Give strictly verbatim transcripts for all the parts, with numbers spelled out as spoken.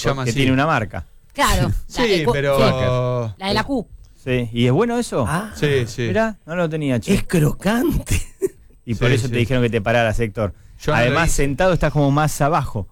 llama que así. tiene una marca. Claro. Sí, la, pero... sí, la de la Q. Sí. ¿Y es bueno eso? Ah, Sí, sí. Mirá, no lo tenía, che. es crocante. Y por Sí, eso sí. te dijeron que te pararas, Héctor. Yo no lo Además, hice. sentado estás como más abajo.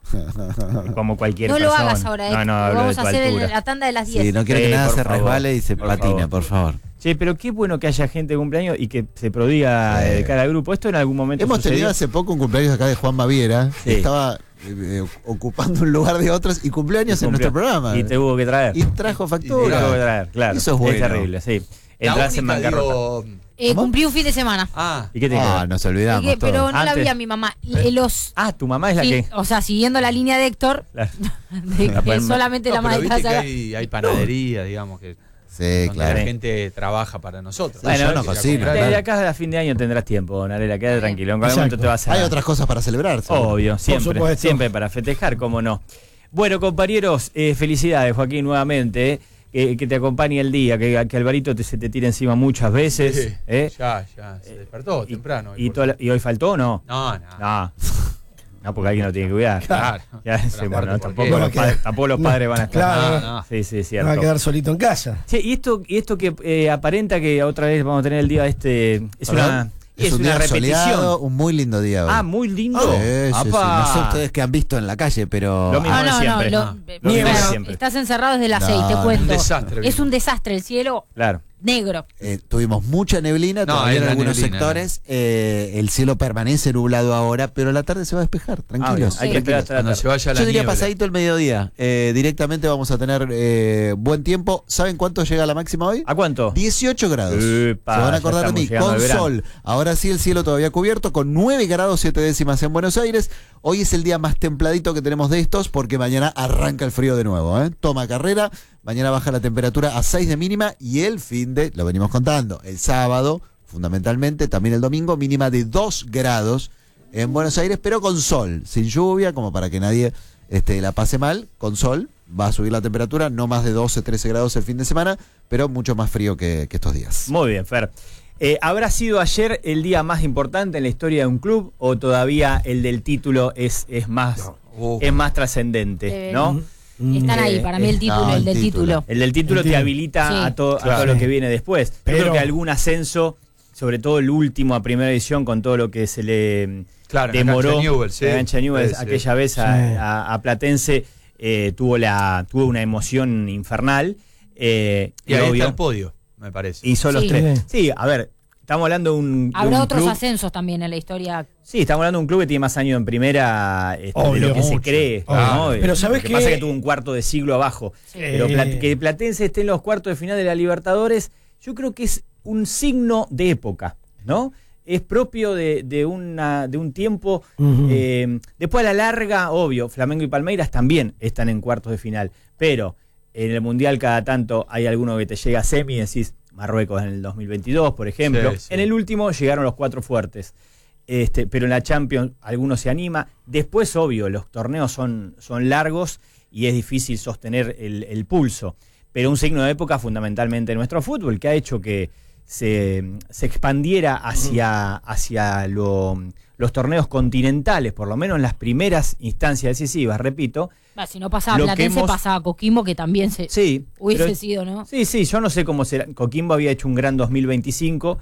Como cualquier No lo persona. hagas ahora, No, no, hablo vamos de a tu hacer el- altura. la tanda de las diez. Sí, no quiero Sí, que nada por se favor. resbale y se Por patine, favor. por favor. Che, pero qué bueno que haya gente de cumpleaños y que se prodiga Sí. de cara al grupo. Esto en algún momento Hemos sucedió. tenido hace poco un cumpleaños acá de Juan Baviera, Sí. que estaba eh, ocupando un lugar de otros y cumpleaños Y en nuestro cumplió- programa. Y te hubo que traer. Y trajo Y factura. te tuvo que traer, claro. Eso es bueno. terrible, sí. La Entras en única, bancarrota. digo... Eh, ¿Cómo? cumplí un fin de semana. Ah, ¿Y qué te Ah, quedó? nos olvidamos Y que- pero todos. no la vi Antes. a mi mamá. Eh, Los, Ah, tu mamá es la sí, que. o sea, siguiendo la línea de Héctor, Claro. de La que palma. solamente no, la pero madre viste que casa. hay, hay panadería, digamos, que Sí, donde claro. la gente trabaja para nosotros. Bueno, yo no Ir a cocino, comprar. De claro. acá a fin de año tendrás tiempo, Narela, quédate tranquilo. En algún Exacto. momento te vas a. Hay otras cosas para celebrar. seguro. Obvio, siempre. supuesto. Siempre para festejar, cómo no. Bueno, compañeros, eh, felicidades, Joaquín, nuevamente. eh, eh, que te acompañe el día, que, que Alvarito te, se te tire encima muchas veces. Sí, eh. Ya, ya, se despertó Y- temprano. Y, por- toda la- ¿Y hoy faltó o no? No, no. No. No, porque alguien lo tiene que cuidar. Claro. Ya, sí, Pero bueno, aparte, tampoco, ¿por qué? los padres, tampoco los padres van a estar. Claro. No, no. Sí, sí, es Va cierto. a quedar solito en casa. Che, y esto, y esto que eh, aparenta que otra vez vamos a tener el día este. Es ¿Perdón? una, Es, es un una día repetición. soleado, un muy lindo día hoy. Ah, muy lindo. Sí, sí, sí. Apa. No sé ustedes qué han visto en la calle, pero... Lo mismo Ah, de no, no, siempre. lo- Ah, eh, lo mismo de bueno, siempre. estás encerrado desde las No, seis, te no. cuento. Un desastre, Es vino. un desastre, el cielo Claro. negro. Eh, tuvimos mucha neblina No, todavía es en la algunos neblina, sectores. Eh, el cielo permanece nublado ahora, pero la tarde se va a despejar. Tranquilos. Ah, hay que esperar hasta la Cuando tarde. se vaya la Yo diría niebla. pasadito el mediodía. Eh, directamente vamos a tener eh, buen tiempo. ¿Saben cuánto llega la máxima hoy? ¿A cuánto? dieciocho grados. Epa, Se van a ya acordar de estamos mí. llegando Con al verano. sol. Ahora sí el cielo todavía cubierto, con nueve grados siete décimas en Buenos Aires. Hoy es el día más templadito que tenemos de estos, porque mañana arranca el frío de nuevo. ¿eh? Toma carrera. Mañana baja la temperatura a seis de mínima y el fin de, lo venimos contando, el sábado, fundamentalmente, también el domingo, mínima de dos grados en Buenos Aires, pero con sol, sin lluvia, como para que nadie este, la pase mal, con sol. Va a subir la temperatura, no más de doce, trece grados el fin de semana, pero mucho más frío que, que estos días. Muy bien, Fer. Eh, ¿Habrá sido ayer el día más importante en la historia de un club o todavía el del título es, es más, Uf. es más trascendente? Eh, ¿No? Están ahí, Eh, para mí el título, no, el el del título. título. El del título te Entiendo. habilita Sí. a, to- a Claro. todo lo que viene después. Yo Pero- creo que algún ascenso, sobre todo el último a primera edición, con todo lo que se le Claro, en la demoró cancha Newell's, sí. la cancha Newell's, Sí, sí. aquella vez a, Sí. a- a Platense, eh, tuvo, la, tuvo una emoción infernal. eh, Y ahí obvio, está el podio, me parece. hizo los Sí. tres. Sí, a ver, estamos hablando de un, de Habrá un otros club. ascensos también en la historia. Sí, estamos hablando de un club que tiene más años en primera este, de Obvio, lo que se mucho. cree. Obvio. ¿no? Pero ¿sabés Lo que qué? pasa es que tuvo un cuarto de siglo abajo. Sí. Pero Eh. Plat- que Platense esté en los cuartos de final de la Libertadores, yo creo que es un signo de época, ¿no? Es propio de, de, una, de un tiempo. Ujú. eh, después a la larga, obvio, Flamengo y Palmeiras también están en cuartos de final. Pero en el Mundial cada tanto hay alguno que te llega a semi y decís Marruecos en el dos mil veintidós, por ejemplo. Sí, sí. En el último llegaron los cuatro fuertes. Este, pero en la Champions alguno se anima. Después, obvio, los torneos son, son largos y es difícil sostener el, el pulso. Pero un signo de época fundamentalmente en nuestro fútbol, que ha hecho que se, se expandiera hacia, hacia lo- los torneos continentales, por lo menos en las primeras instancias decisivas, repito. Va, si no pasaba Lo que Platense, hemos- pasaba Coquimbo, que también se Sí, hubiese pero- sido, ¿no? Sí, sí, yo no sé cómo será. Coquimbo había hecho un gran dos mil veinticinco.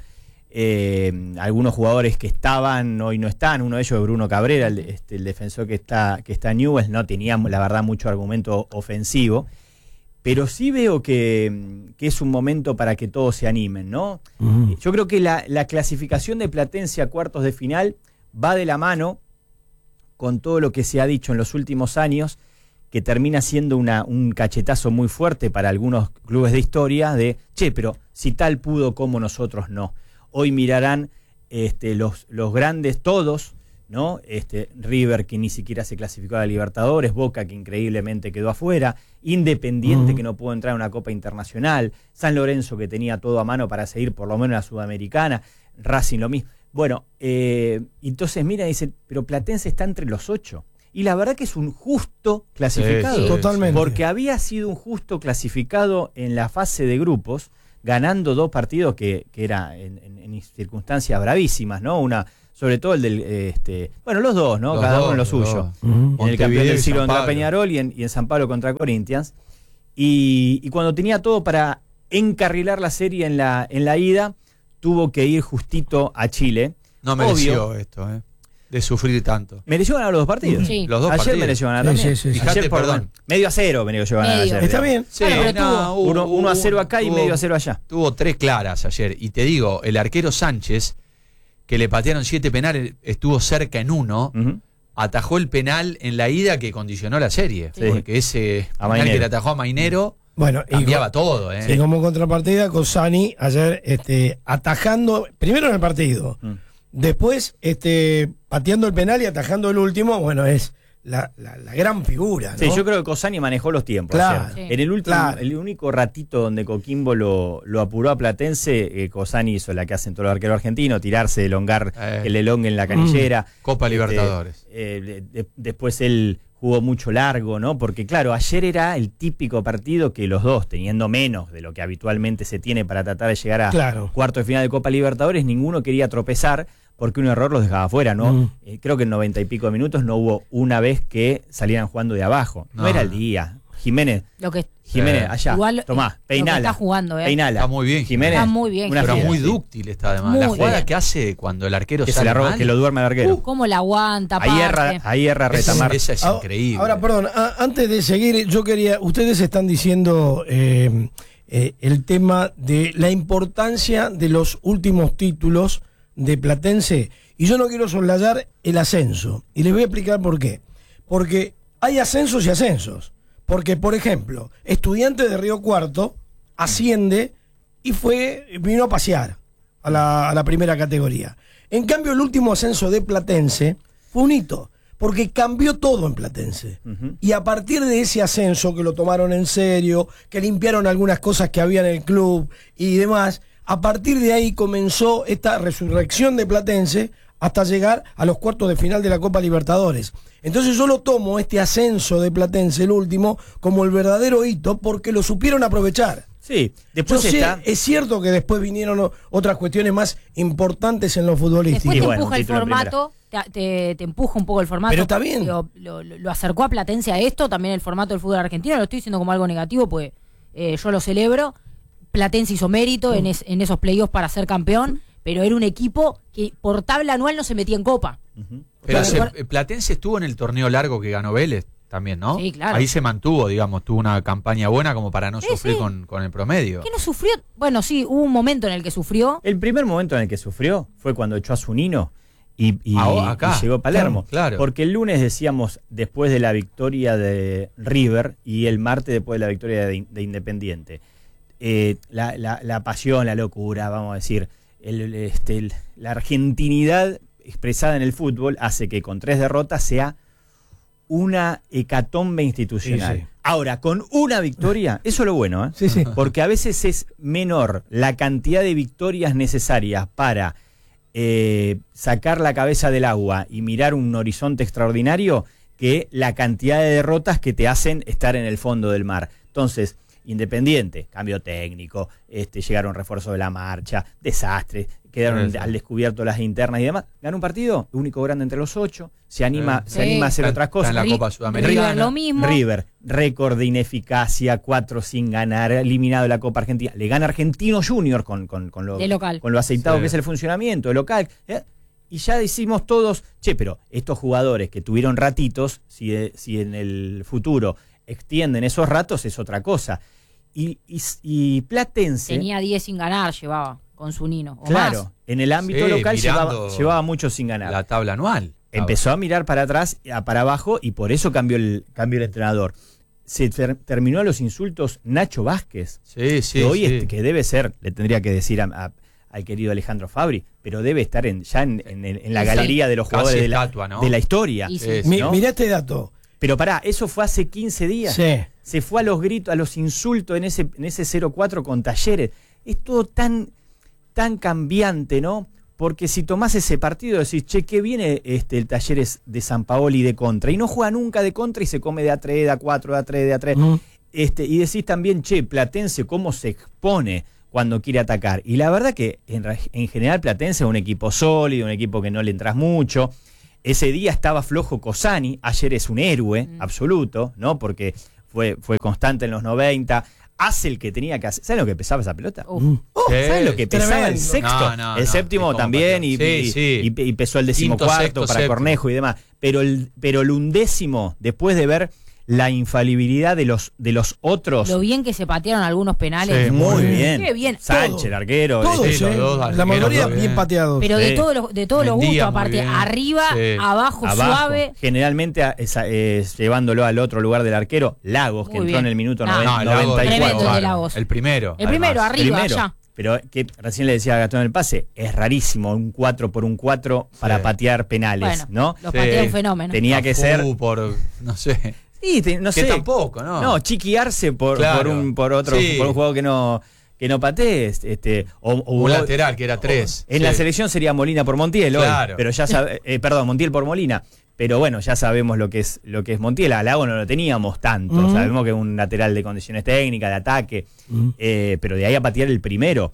Eh, algunos jugadores que estaban hoy no están. Uno de ellos es Bruno Cabrera, el, este, el defensor que está, que está en Newell's. No tenía, la verdad, mucho argumento ofensivo. Pero sí veo que, que es un momento para que todos se animen, ¿no? Ujú. Yo creo que la, la clasificación de Platense a cuartos de final va de la mano con todo lo que se ha dicho en los últimos años, que termina siendo una, un cachetazo muy fuerte para algunos clubes de historia de, che, pero si tal pudo, ¿cómo nosotros no? Hoy mirarán este, los, los grandes todos, ¿no? Este, River, que ni siquiera se clasificó a la Libertadores, Boca, que increíblemente quedó afuera, Independiente, Mm. que no pudo entrar a una Copa Internacional, San Lorenzo, que tenía todo a mano para seguir por lo menos en la Sudamericana, Racing lo mismo. Bueno, eh, entonces mira y dicen, pero Platense está entre los ocho. Y la verdad que es un justo clasificado. Sí, sí, Totalmente. Porque había sido un justo clasificado en la fase de grupos, ganando dos partidos que, que eran en, en- en circunstancias bravísimas, ¿no? Una sobre todo el del, eh, este, bueno, los dos, ¿no? Los Cada dos, uno en lo los suyo. dos. Ujú. En el Montevideo campeón del y siglo San contra Pablo. Peñarol y en, y en San Pablo contra Corinthians. Y, y cuando tenía todo para encarrilar la serie en la, en la ida, tuvo que ir justito a Chile. No Obvio. mereció esto, ¿eh? De sufrir tanto. ¿Mereció ganar los dos partidos? Sí. Los dos Ayer partidos. mereció ganar Sí, también. sí, sí, sí. Fíjate, Ayer por perdón. medio a cero mereció ganar Medio. ayer. Está digamos. bien. Sí, Bueno, pero no, tuvo- hubo- Uno, uno a cero hubo- acá y tuvo- medio a cero allá. Tuvo tres claras ayer. Y te digo, el arquero Sánchez, que le patearon siete penales, estuvo cerca en uno, Ujú. atajó el penal en la ida que condicionó la serie. Sí. Porque ese A penal Mainero. que le atajó a Mainero Bueno, y cambiaba co- todo, ¿eh? y como contrapartida, Cosani ayer este, atajando, primero en el partido, Mm. después este, pateando el penal y atajando el último, bueno, es la, la, la gran figura, ¿no? Sí, yo creo que Cosani manejó los tiempos. Claro. ayer. Sí. En el último, Claro. el único ratito donde Coquimbo lo, lo apuró a Platense, eh, Cosani hizo la que hacen todos los arqueros argentinos, tirarse, elongar Eh. el elongue en la canillera. Copa Este, Libertadores. eh, de- de- después él jugó mucho largo, ¿no? Porque claro, ayer era el típico partido que los dos, teniendo menos de lo que habitualmente se tiene para tratar de llegar a Claro. cuarto de final de Copa Libertadores, ninguno quería tropezar porque un error los dejaba fuera, ¿no? Mm. Eh, creo que en noventa y pico de minutos no hubo una vez que salieran jugando de abajo. No, No, era el no. día. Jiménez, Lo que Jiménez, Eh. allá, Igual, tomá, eh, lo que peinala. está jugando, ¿eh? Peinala. Está muy bien, Jiménez. Está muy bien, una Pero fiera, muy sí. dúctil está además. Muy la jugada bien. que hace cuando el arquero Que, se sale la roba, mal, que lo duerme al arquero. Uh, cómo la aguanta, ahí, erra, aparte. ahí erra esa, Retamar. esa es Ahora- increíble. Ahora, perdón, a- antes de seguir, yo quería, ustedes están diciendo eh, eh, el tema de la importancia de los últimos títulos de Platense, y yo no quiero soslayar el ascenso, y les voy a explicar por qué. Porque hay ascensos y ascensos. Porque, por ejemplo, Estudiantes de Río Cuarto asciende y fue vino a pasear a la, a la primera categoría. En cambio, el último ascenso de Platense fue un hito, porque cambió todo en Platense. Ujú. Y a partir de ese ascenso, que lo tomaron en serio, que limpiaron algunas cosas que había en el club y demás, a partir de ahí comenzó esta resurrección de Platense hasta llegar a los cuartos de final de la Copa Libertadores. Entonces yo lo tomo, este ascenso de Platense, el último, como el verdadero hito, porque lo supieron aprovechar. Sí, Yo después sé, está. es cierto que después vinieron o- otras cuestiones más importantes en lo futbolístico. Después Y te bueno, empuja un el título en formato, te, te- te empuja un poco el formato. Pero está bien. Lo, lo- lo acercó a Platense a esto, también el formato del fútbol argentino. Lo estoy diciendo como algo negativo, pues eh, yo lo celebro. Platense hizo mérito en, es- en esos playoffs para ser campeón, pero era un equipo que por tabla anual no se metía en Copa. Ujú. Pero Claro. se- Platense estuvo en el torneo largo que ganó Vélez también, ¿no? Sí, claro. Ahí se mantuvo, digamos, tuvo una campaña buena como para no Sí, sufrir sí. Con, con el promedio. ¿Qué no sufrió? Bueno, sí, hubo un momento en el que sufrió. El primer momento en el que sufrió fue cuando echó a Zunino y, y- Ah, acá. y llegó a Palermo. Claro, claro. Porque el lunes decíamos después de la victoria de River y el martes después de la victoria de, de Independiente. Eh, la, la- la pasión, la locura, vamos a decir, el- el- este, el- la argentinidad expresada en el fútbol hace que con tres derrotas sea una hecatombe institucional. Sí, sí. Ahora, con una victoria, eso es lo bueno, ¿eh? Sí, sí. Porque a veces es menor la cantidad de victorias necesarias para eh, sacar la cabeza del agua y mirar un horizonte extraordinario que la cantidad de derrotas que te hacen estar en el fondo del mar. Entonces, Independiente, cambio técnico, este, llegaron refuerzos de la marcha, desastre, quedaron Sí, sí. al descubierto las internas y demás. Ganó un partido, único grande entre los ocho, se anima, Sí. se anima a hacer Está- otras está cosas. en la Ri- Copa Sudamericana. River lo mismo. River, récord de ineficacia, cuatro sin ganar, eliminado de la Copa Argentina. Le gana Argentino Junior con, con, con, lo, De local. con lo aceitado Sí. que es el funcionamiento, de local. ¿eh? Y ya decimos todos, che, pero estos jugadores que tuvieron ratitos, si, eh, si en el futuro extienden esos ratos, es otra cosa. Y, y, y Platense, Tenía diez sin ganar, llevaba con su Nino. O claro, más. en el ámbito Sí, local llevaba, mirando llevaba mucho sin ganar. La tabla anual. Empezó a mirar para atrás, a- para abajo, y por eso cambió el, cambió el entrenador. Se ter- terminó a los insultos Nacho Vázquez, Sí, sí. que hoy sí. es- que debe ser, le tendría que decir a- a- al querido Alejandro Fabri, pero debe estar en, ya en, en el- en la Sí, galería de los casi jugadores de la, estatua, ¿no? de la historia. Y sí. Sí, Mi- ¿no? Mirá este dato. Pero pará, eso fue hace quince días. Sí. Se fue a los gritos, a los insultos en ese, en ese cero cuatro con Talleres. Es todo tan, tan cambiante, ¿no? Porque si tomás ese partido decís, che, ¿qué viene este, el Talleres de San Paoli de contra? Y no juega nunca de contra y se come de A tres, de A cuatro, de A tres, de A tres. Mm. Este, y decís también, che, Platense, ¿cómo se expone cuando quiere atacar. Y la verdad que en, en general Platense es un equipo sólido, un equipo que no le entras mucho. Ese día estaba flojo Cosani, ayer es un héroe mm. absoluto, ¿no? Porque fue, fue constante en los noventa, hace el que tenía que hacer. ¿Saben lo que pesaba esa pelota? Uh, oh, sí, ¿saben lo que pesaba tremendo. El sexto? No, no, el no, séptimo también, y, sí, y, sí. Y, y pesó el decimocuarto para séptimo. Cornejo y demás. Pero el, pero el undécimo, después de ver la infalibilidad de los de los otros. Lo bien que se patearon algunos penales. Sí, muy bien. Qué bien. Sánchez, el arquero. Todos, sí, sí, los dos, la mayoría bien, bien pateados. Pero sí. de todos los de todos los gustos, aparte, arriba, sí. abajo, abajo, suave. Generalmente es, es, llevándolo al otro lugar del arquero, Lagos, muy que bien. Entró en el minuto no, noventa, no, noventa y cuatro. Tremendo de Lagos. El primero. El primero, además. arriba, primero. allá. Pero que recién le decía a Gastón el pase, es rarísimo un cuatro por un cuatro sí. para patear penales, bueno, ¿no? Los sí. patea un fenómeno. Tenía que ser por, no sé. Sí, te, no que sé. tampoco, ¿no? No, chiquiarse por, claro. por un por otro sí. por un juego que no que no patees, este o, o un lateral que era tres. En sí. la selección sería Molina por Montiel claro. hoy, pero ya sabe, eh, perdón, Montiel por Molina, pero bueno, ya sabemos lo que es lo que es Montiel. A Lago no lo teníamos tanto, uh-huh. sabemos que es un lateral de condiciones técnicas, de ataque, uh-huh. eh, pero de ahí a patear el primero.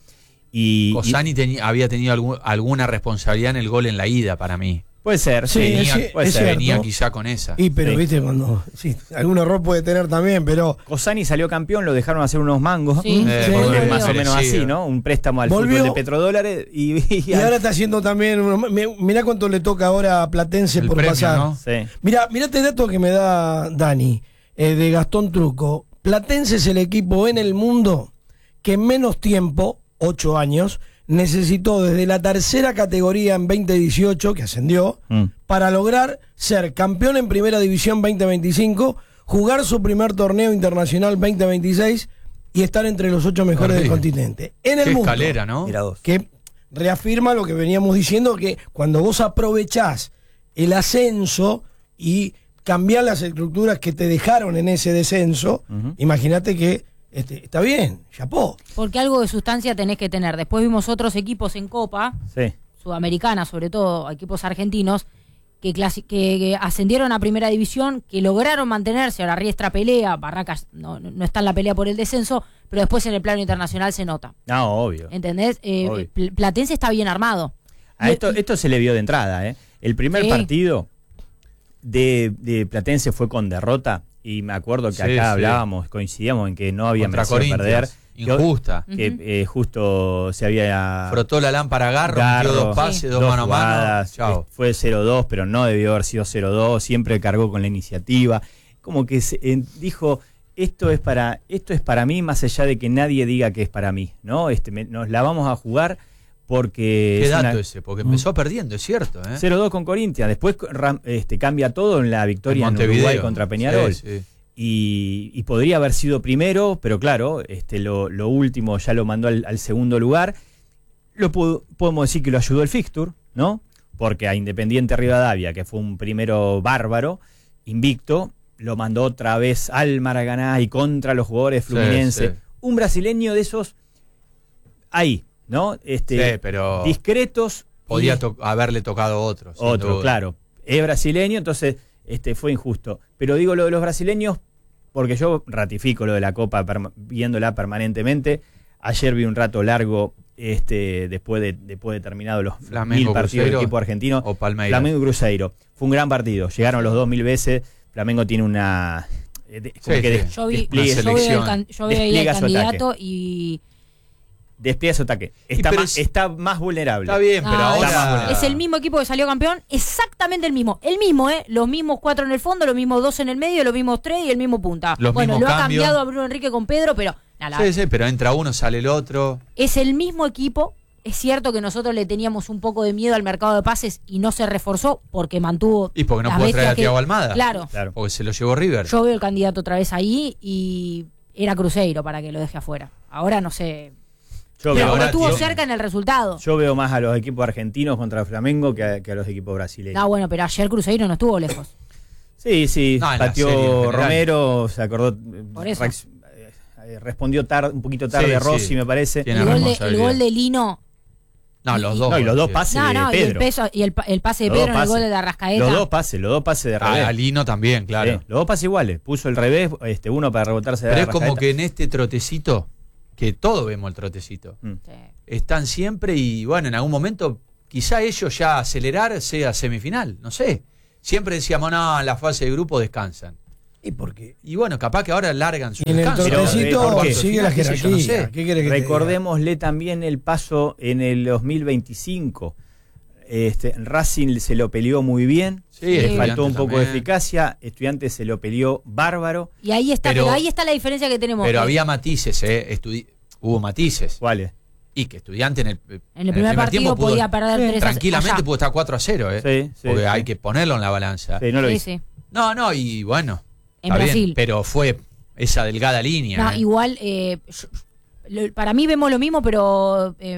Y Cosani y, teni, había tenido algún, alguna responsabilidad en el gol en la ida para mí. Puede ser, sí, venía, es, puede es ser. venía quizá con esa. Y pero sí. viste cuando sí, algún error puede tener también, pero Cosani salió campeón, lo dejaron hacer unos mangos, sí. eh, sí, porque sí, más sí, o menos sí. así, ¿no? Un préstamo al Volvió, fútbol de petrodólares y, y, y ahora está haciendo también, mirá cuánto le toca ahora a Platense el por premio, pasar. ¿no? Sí. Mirá, mirá este dato que me da Dani eh, de Gastón Truco. Platense es el equipo en el mundo que en menos tiempo, ocho años, necesitó desde la tercera categoría en veinte dieciocho, que ascendió, mm. para lograr ser campeón en primera división veinte veinticinco, jugar su primer torneo internacional veinte veintiséis y estar entre los ocho mejores del continente. En el Qué mundo. Escalera, ¿no? Mira vos. Que reafirma lo que veníamos diciendo, que cuando vos aprovechás el ascenso y cambiar las estructuras que te dejaron en ese descenso, uh-huh. imagínate que Este, está bien, chapó. Porque algo de sustancia tenés que tener. Después vimos otros equipos en Copa, sí. Sudamericana, sobre todo equipos argentinos, que, clasi- que, que ascendieron a primera división, que lograron mantenerse. Ahora Riestra pelea, Barracas no, no está en la pelea por el descenso, pero después en el plano internacional se nota. No, obvio. ¿Entendés? Eh, obvio. Platense está bien armado. A esto, esto se le vio de entrada, ¿eh? El primer sí. partido de, de Platense fue con derrota. Y me acuerdo que sí, acá sí. hablábamos, coincidíamos en que no había merecido perder. Injusta. Que uh-huh. eh, justo se había... Frotó la lámpara Garro, Garro metió dos pases, sí. dos, dos mano a mano. Chao. Fue cero dos, pero no debió haber sido cero dos. Siempre cargó con la iniciativa. Como que se, eh, dijo, esto es para esto es para mí, más allá de que nadie diga que es para mí, ¿no? Este, me, nos la vamos a jugar porque... ¿Qué es dato una... ese? Porque empezó mm. perdiendo, es cierto. ¿eh? cero dos con Corinthians. Después este, cambia todo en la victoria en, en Uruguay contra Peñarol. Sí, sí. Y, y podría haber sido primero, pero claro, este, lo, lo último ya lo mandó al, al segundo lugar. Lo pudo, podemos decir que lo ayudó el fixture, ¿no? Porque a Independiente Rivadavia, que fue un primero bárbaro, invicto, lo mandó otra vez al Maracaná y contra los jugadores fluminenses. Sí, sí. Un brasileño de esos ahí, ¿no? Este, sí, pero discretos. Podía to- haberle tocado otro. Otro, claro. Es brasileño, entonces... Este, fue injusto. Pero digo lo de los brasileños porque yo ratifico lo de la Copa perma- viéndola permanentemente. Ayer vi un rato largo este, después de después de terminado los Flamengo, mil partidos Cruzeiro, del equipo argentino. O Palmeiras. Flamengo y Cruzeiro. Fue un gran partido. Llegaron los dos mil veces. Flamengo tiene una... Eh, de, como sí, que sí. de, yo vi, despliegue, yo vi el, can, yo vi el candidato ataque. y... Despliega su ataque. Está, y más, está más vulnerable. Está bien, pero ah, ahora... Es el mismo equipo que salió campeón, exactamente el mismo. El mismo, ¿eh? Los mismos cuatro en el fondo, los mismos dos en el medio, los mismos tres y el mismo punta. Los bueno, lo cambios. ha cambiado a Bruno Enrique con Pedro, pero... Nada, sí, sí, pero entra uno, sale el otro. Es el mismo equipo. Es cierto que nosotros le teníamos un poco de miedo al mercado de pases y no se reforzó porque mantuvo... Y porque no pudo traer a Thiago Almada. Claro. claro. Porque se lo llevó River. Yo veo el candidato otra vez ahí y era Cruzeiro para que lo deje afuera. Ahora no sé... Yo Pero veo, porque estuvo yo, cerca en el resultado. Yo veo más a los equipos argentinos contra el Flamengo que a, que a los equipos brasileños. No, bueno, pero ayer Cruzeiro no estuvo lejos. Sí, sí, no, pateó Romero, se acordó, Por eso. rex, eh, respondió tarde, un poquito tarde sí, Rossi, sí. me parece. El gol, de, el gol de Lino... No, los dos. No, y los dos sí. pases no, no, de Pedro. Y el, peso, y el, el pase de Los Pedro en el pases. gol de la Rascaeta. Los dos pases, los dos pases de revés. A Lino también, claro. Sí, los dos pases iguales. Puso el revés, este uno para rebotarse de Pero la es como Rascaeta. que en este trotecito que todos vemos el trotecito. Mm. Sí. Están siempre y bueno, en algún momento quizá ellos ya acelerar sea semifinal, no sé. Siempre decíamos, no, en la fase de grupo descansan. ¿Y por qué? Y bueno, capaz que ahora largan su Y en el descanso. tornecito Pero, ¿por qué? sigue la Qué sé yo, jerarquía. no sé. ¿Qué querés que te diga? Recordémosle también el paso en el dos mil veinticinco. Este, Racing se lo peleó muy bien, Sí, le Estudiantes faltó un poco de también. eficacia, Estudiantes se lo peleó bárbaro. Y ahí está, pero, Pero- ahí está la diferencia que tenemos. Pero que había matices, ¿eh? Estudi- hubo matices. ¿Cuál es? Y que Estudiante en el, en el primer partido tiempo pudo- podía perder tres a- tranquilamente allá. pudo estar cuatro a cero, ¿eh? Sí, sí, Porque sí. hay que ponerlo en la balanza. Sí, no lo Sí, hizo. sí. No, no, y bueno. En está bien, Brasil. pero fue esa delgada línea. No, ¿eh? igual, eh, yo- lo- para mí vemos lo mismo, pero eh,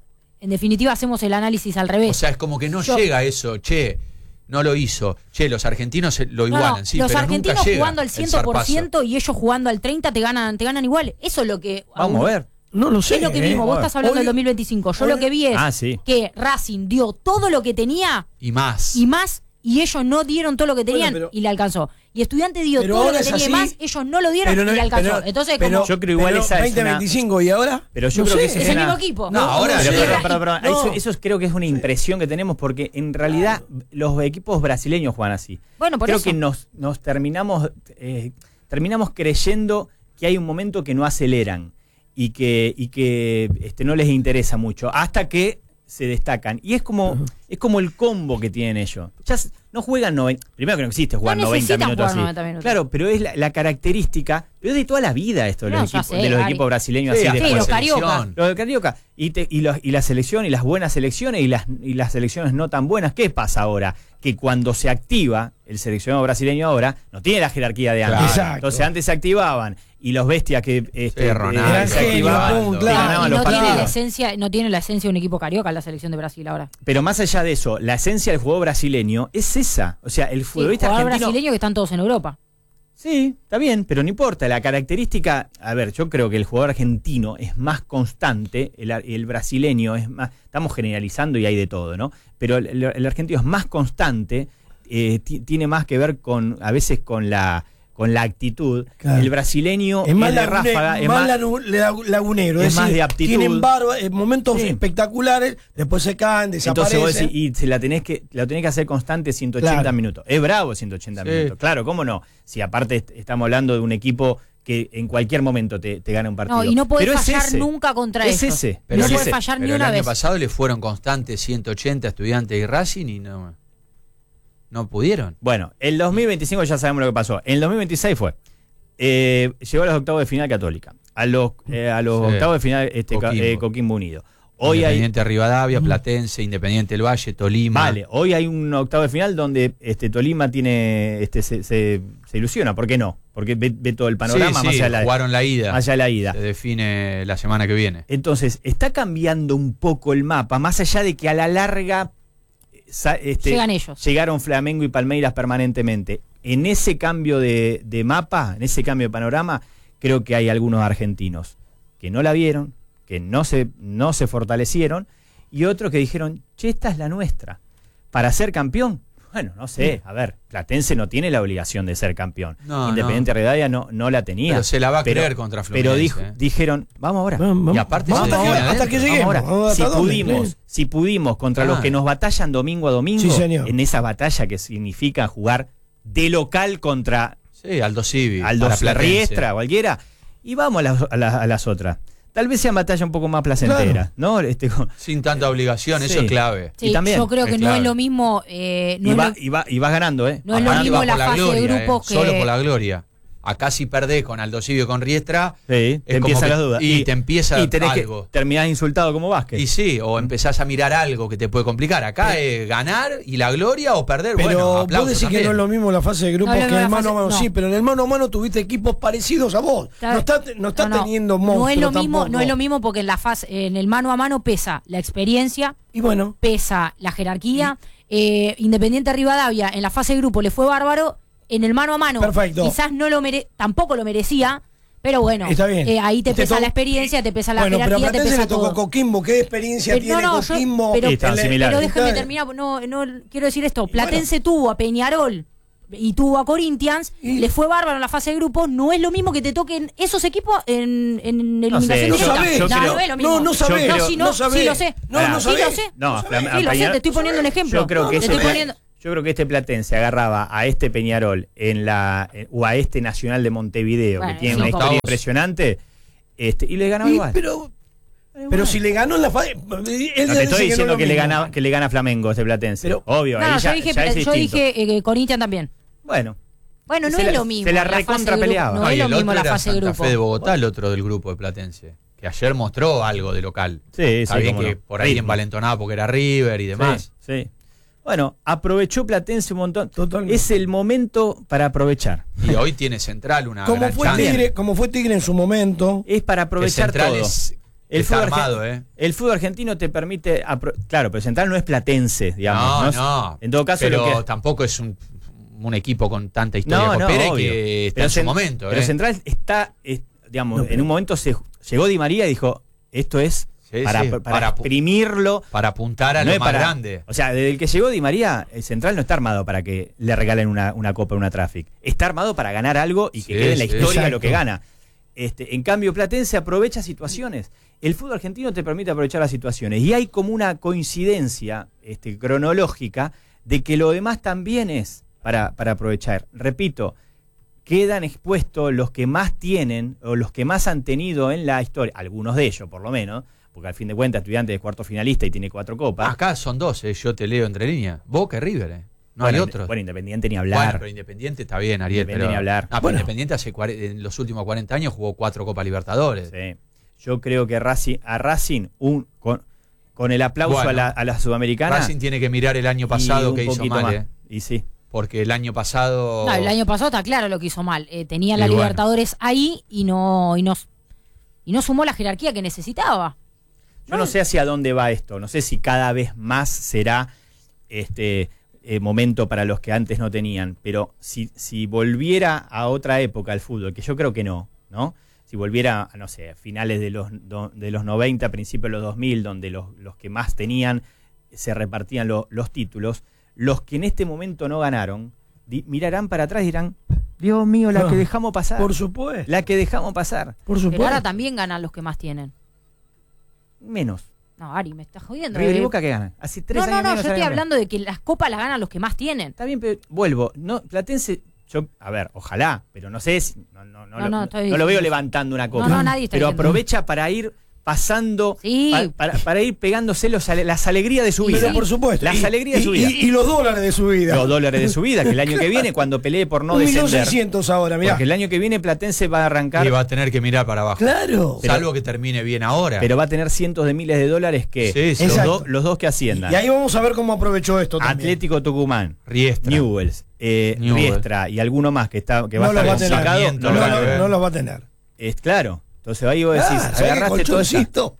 en definitiva hacemos el análisis al revés. O sea, es como que no Yo- llega eso, che, no lo hizo. Che, los argentinos se- lo No, igualan, no, sí, los pero argentinos nunca llega jugando al el cien por ciento zarpazo. y ellos jugando al treinta te ganan, te ganan igual. Eso es lo que... Vamos a ver. No lo sé. Es lo que ¿eh? vimos, vos bueno. estás hablando Hoy- del dos mil veinticinco. Yo hoy- lo que vi es Ah, sí. que Racing dio todo lo que tenía Y más. y más, y ellos no dieron todo lo que tenían Bueno, pero- y le alcanzó. Y Estudiante dio Pero todo lo ahora que es tenía y así, más, ellos no lo dieron Pero no- y le alcanzó. pero- Entonces, pero- como, Yo creo igual pero esa es veinte una- veinticinco y ahora. Pero yo No creo que sé, es es el una- mismo equipo. No, ahora Pero, sí. perdón, perdón, perdón. No. Eso, eso creo que es una impresión que tenemos porque en realidad los equipos brasileños juegan así. Bueno, por creo eso. que nos, nos terminamos eh, terminamos creyendo que hay un momento que no aceleran y que, y que este, no les interesa mucho hasta que se destacan. Y es como, es como el combo que tienen ellos. Ya s- no juegan noventa. Primero que no existe jugar No noventa necesitan minutos jugar así. noventa minutos. Claro, pero es la, la característica, pero es de toda la vida esto de No, los, ya equipos, sé, de los Gary. equipos brasileños Sí, así de Sí, los fuerza. carioca. selección. Lo de Carioca. Y, te- y, los- y la selección, y las buenas selecciones, y las, y las selecciones no tan buenas. ¿Qué pasa ahora? Que cuando se activa el seleccionado brasileño ahora, no tiene la jerarquía de antes. Claro. Exacto. Entonces antes se activaban, y los bestias que este, Sí, Ronaldo, eh, se genio, activaban, pum, te claro. ganaban y los no tiene, la partidos. esencia, no tiene la esencia de un equipo carioca la selección de Brasil ahora. Pero más allá de eso, la esencia del juego brasileño es esa. O sea, el Sí, futbolista jugador argentino... brasileño que están todos en Europa. Sí, está bien, pero no importa. La característica, a ver, yo creo que el jugador argentino es más constante, el, ar- el brasileño es más, estamos generalizando y hay de todo, ¿no? Pero el, el- el argentino es más constante, eh, ti- tiene más que ver con, a veces con la con la actitud. Claro. El brasileño Es más, es de lagune- ráfaga, es más más, lagu- lagu- lagunero. es Es más decir, de aptitud. Tienen barba, eh, momentos Sí. espectaculares, después se caen, entonces desaparecen. vos decís, y se la tenés que, la tenés que hacer constante ciento ochenta Claro. minutos. Es bravo ciento ochenta Sí. minutos. Claro, ¿cómo no? Si aparte est- estamos hablando de un equipo que en cualquier momento te, te gana un partido. No, y no podés Pero es fallar ese. nunca contra Es ellos. ese. Pero no el- podés ese. fallar ni pero el una año vez. pasado le fueron constantes ciento ochenta a Estudiantes y Racing y no, no pudieron. Bueno, el dos mil veinticinco ya sabemos lo que pasó. En el dos mil veintiséis fue. Eh, llegó a los octavos de final Católica. A los, eh, a los Sí. octavos de final este, Ca- Coquimbo. eh, Coquimbo Unido. Hoy hay, Independiente Rivadavia, Platense, Independiente del Valle, Tolima. vale, hoy hay un octavo de final donde este, Tolima tiene este, se, se- se ilusiona. ¿Por qué no? Porque ve, ve todo el panorama sí, más, sí, allá de la, jugaron la ida. más allá de la ida. Se define la semana que viene. Entonces, está cambiando un poco el mapa, más allá de que a la larga eh, sa- este, Llegan ellos. llegaron Flamengo y Palmeiras permanentemente. En ese cambio de, de mapa, en ese cambio de panorama, creo que hay algunos argentinos que no la vieron, que no se, no se fortalecieron, y otros que dijeron, che, esta es la nuestra. Para ser campeón, bueno, no sé, a ver, Platense no tiene la obligación de ser campeón. No, Independiente Rivadavia no, no la tenía. Pero se la va a Pero- creer contra Fluminense. Pero dijo- ¿eh? dijeron, vamos ahora. Vamos, vamos. Y aparte Vamos se hasta, que, define hasta que adentro. lleguemos. Vamos ahora. Vamos Si hasta dónde. pudimos, Sí. si pudimos contra Ah. los que nos batallan domingo a domingo, Sí, señor. en esa batalla que significa jugar de local contra Sí, Aldo Civi. Aldo para Platense. Riestra, cualquiera, y vamos a las, a las- a las otras. Tal vez sean batallas un poco más placenteras, ¿no? Este, con- Sin tanta obligación, eso Sí. es clave. Sí, Y también, yo creo es que no clave. es lo mismo. eh, no y, es va- lo- y, va- y vas ganando, ¿eh? No es lo Aparte mismo va la por fase de gloria, grupos ¿eh? que- Solo por la gloria. Acá si perdés con Aldo Civi o con Riestra, Sí, te es como empiezan que- las dudas. y te empieza y tenés algo. que terminás insultado como Vázquez. y sí, o empezás a mirar algo que te puede complicar. Acá es ganar y la gloria o perder. Pero bueno, vos aplausos decís que también. no es lo mismo la fase de grupos No es lo que mismo el la mano a mano. fase- Sí, no. pero en el mano a mano tuviste equipos parecidos a vos. Claro. No está, no está No, no. teniendo No monstruos es lo mismo, tampoco. no es lo mismo porque en la fase, en el mano a mano pesa la experiencia, Y bueno, pesa la jerarquía. Eh, Independiente Rivadavia en la fase de grupo le fue bárbaro. En el mano a mano Perfecto. quizás no lo mere tampoco lo merecía, pero bueno, está bien. eh, ahí te Te pesa to- la experiencia, te pesa la bueno, pero a jerarquía, te Platense pesa le tocó todo. Coquimbo. ¿Qué experiencia Pero- tiene no, no, yo- Coquimbo? pero- Sí, están En la- similares. Pero déjeme Claro. terminar, no, no quiero decir esto. Platense tuvo a Peñarol y tuvo a Corinthians, Y- le fue bárbaro en la fase de grupos, no es lo mismo que te toquen esos equipos en, en eliminación sé, No directa. sabés. yo no, creo- no es lo mismo. No, no sabés. Yo creo- No, si no, no sabés. sí lo sé. No, Pará. no Sí sabés. lo sé. No, No Flam- sabés. Sí, lo sé, Peñarol- te estoy poniendo un ejemplo. Yo creo que te este, estoy poniendo... yo creo que este Platense agarraba a este Peñarol en la eh, o a este Nacional de Montevideo, Bueno, que tiene sí, una octavos. historia impresionante, este, y le ganaba Y- igual. pero, pero si le ganó en la fase. Él No ya te dice estoy diciendo no es que, lo le mismo. gana, que le gana a Flamengo este Platense. Pero- Obvio, No, ahí no, ya, yo dije, ya es yo distinto. dije eh, Corinthians también. Bueno, Bueno, no Se es la- lo mismo. se la fase de recontra grupo. peleaba. No, No, es y lo el mismo otro la era fase de Santa grupo. Fe de Bogotá, el otro del grupo de Platense, que ayer mostró algo de local. sí, Está sí, bien cómo que no. por ahí Ritmo. envalentonado porque era River y demás. Sí, sí. Bueno, aprovechó Platense un montón. Totalmente. Es el momento para aprovechar. Y hoy tiene Central una Como gran fue, chance. Tigre, como fue Tigre en su momento. Es para Que aprovechar Central todo. es, El está fútbol, armado, argen- ¿eh? el fútbol argentino te permite. apro- Claro, pero Central no es platense, digamos. No, es- no. En todo caso, pero lo que. tampoco es un, un equipo con tanta historia No, no, copera y obvio. que está Pero en su Cen- momento. Pero ¿eh? Central está. es- digamos, No, pero- en un momento se llegó Di María y dijo: esto es Sí, para, sí, para, para pu- exprimirlo. Para apuntar a No lo es más para- grande. O sea, desde el que llegó Di María, el Central no está armado para que le regalen una, una copa, una Traffic. Está armado para ganar algo y que Sí, quede en la sí, historia exacto. lo que gana. Este, en cambio, Platense aprovecha situaciones. El fútbol argentino te permite aprovechar las situaciones. Y hay como una coincidencia este, cronológica de que lo demás también es para, para aprovechar. Repito, quedan expuestos los que más tienen o los que más han tenido en la historia, algunos de ellos por lo menos, porque al fin de cuentas Estudiantes es cuarto finalista y tiene cuatro copas. Acá son dos, ¿eh? Yo te leo entre líneas. Boca y River, ¿eh? No bueno, hay inde- otros. Bueno, Independiente ni Bueno, hablar. pero Independiente está bien, Ariel. Independiente pero, ni hablar. Ah, pero Bueno. Independiente hace cuare- en los últimos cuarenta años jugó cuatro Copas Libertadores. Sí. Yo creo que Racing, a Racing, un, con, con el aplauso Bueno. a, la, a la Sudamericana. Racing tiene que mirar el año y pasado un que hizo poquito mal, más. ¿eh? Y sí. Porque el año pasado. No, el año pasado está claro lo que hizo mal. Eh, tenía la Y bueno. Libertadores ahí y no, y no y no sumó la jerarquía que necesitaba. Yo no sé hacia dónde va esto. No sé si cada vez más será este eh, momento para los que antes no tenían. Pero si, si volviera a otra época el fútbol, que yo creo que no, ¿no? Si volviera, a, no sé, a finales de los, do- de los noventa, principios de los dos mil, donde los, los que más tenían se repartían lo- los títulos, los que en este momento no ganaron, di- mirarán para atrás y dirán, Dios mío, la No, que dejamos pasar. Por supuesto. La que dejamos pasar. Por Pero supuesto. ahora también ganan los que más tienen. Menos. No, Ari, me estás jodiendo. River y eh. Boca que ganan. Hace tres No, no, años no, menos yo estoy ganan. hablando de que las copas las ganan los que más tienen. Está bien, pero vuelvo. No, Platense, yo, a ver, ojalá, pero no sé si. No, no, no, No, lo, no, no, estoy no diciendo lo veo eso. levantando una copa. No, no, nadie está Pero diciendo aprovecha para ir pasando. Sí. pa- para, para ir pegándose los, ale- las alegrías de su vida. Pero por supuesto. Las Y- alegrías de y- su vida. Y, y los dólares de su vida. Los dólares de su vida, que el año que viene, cuando pelee por no Un millón descender. seiscientos ahora, mirá. Porque el año que viene Platense va a arrancar. Y va a tener que mirar para abajo. Claro. Pero- Salvo que termine bien ahora. Pero va a tener cientos de miles de dólares que Sí, sí. los, Exacto. dos- los dos que asciendan. Y ahí vamos a ver cómo aprovechó esto también. Atlético Tucumán, Riestra. Newells, eh, Newell's. Riestra y alguno más que está que va No a los va a estar tener. complicado, Sarmiento, no lo No, van a lo- ver. no los va a tener. Es claro. Entonces ahí vos decís, Ah, ¿sabés qué agarraste todo eso. colchoncito?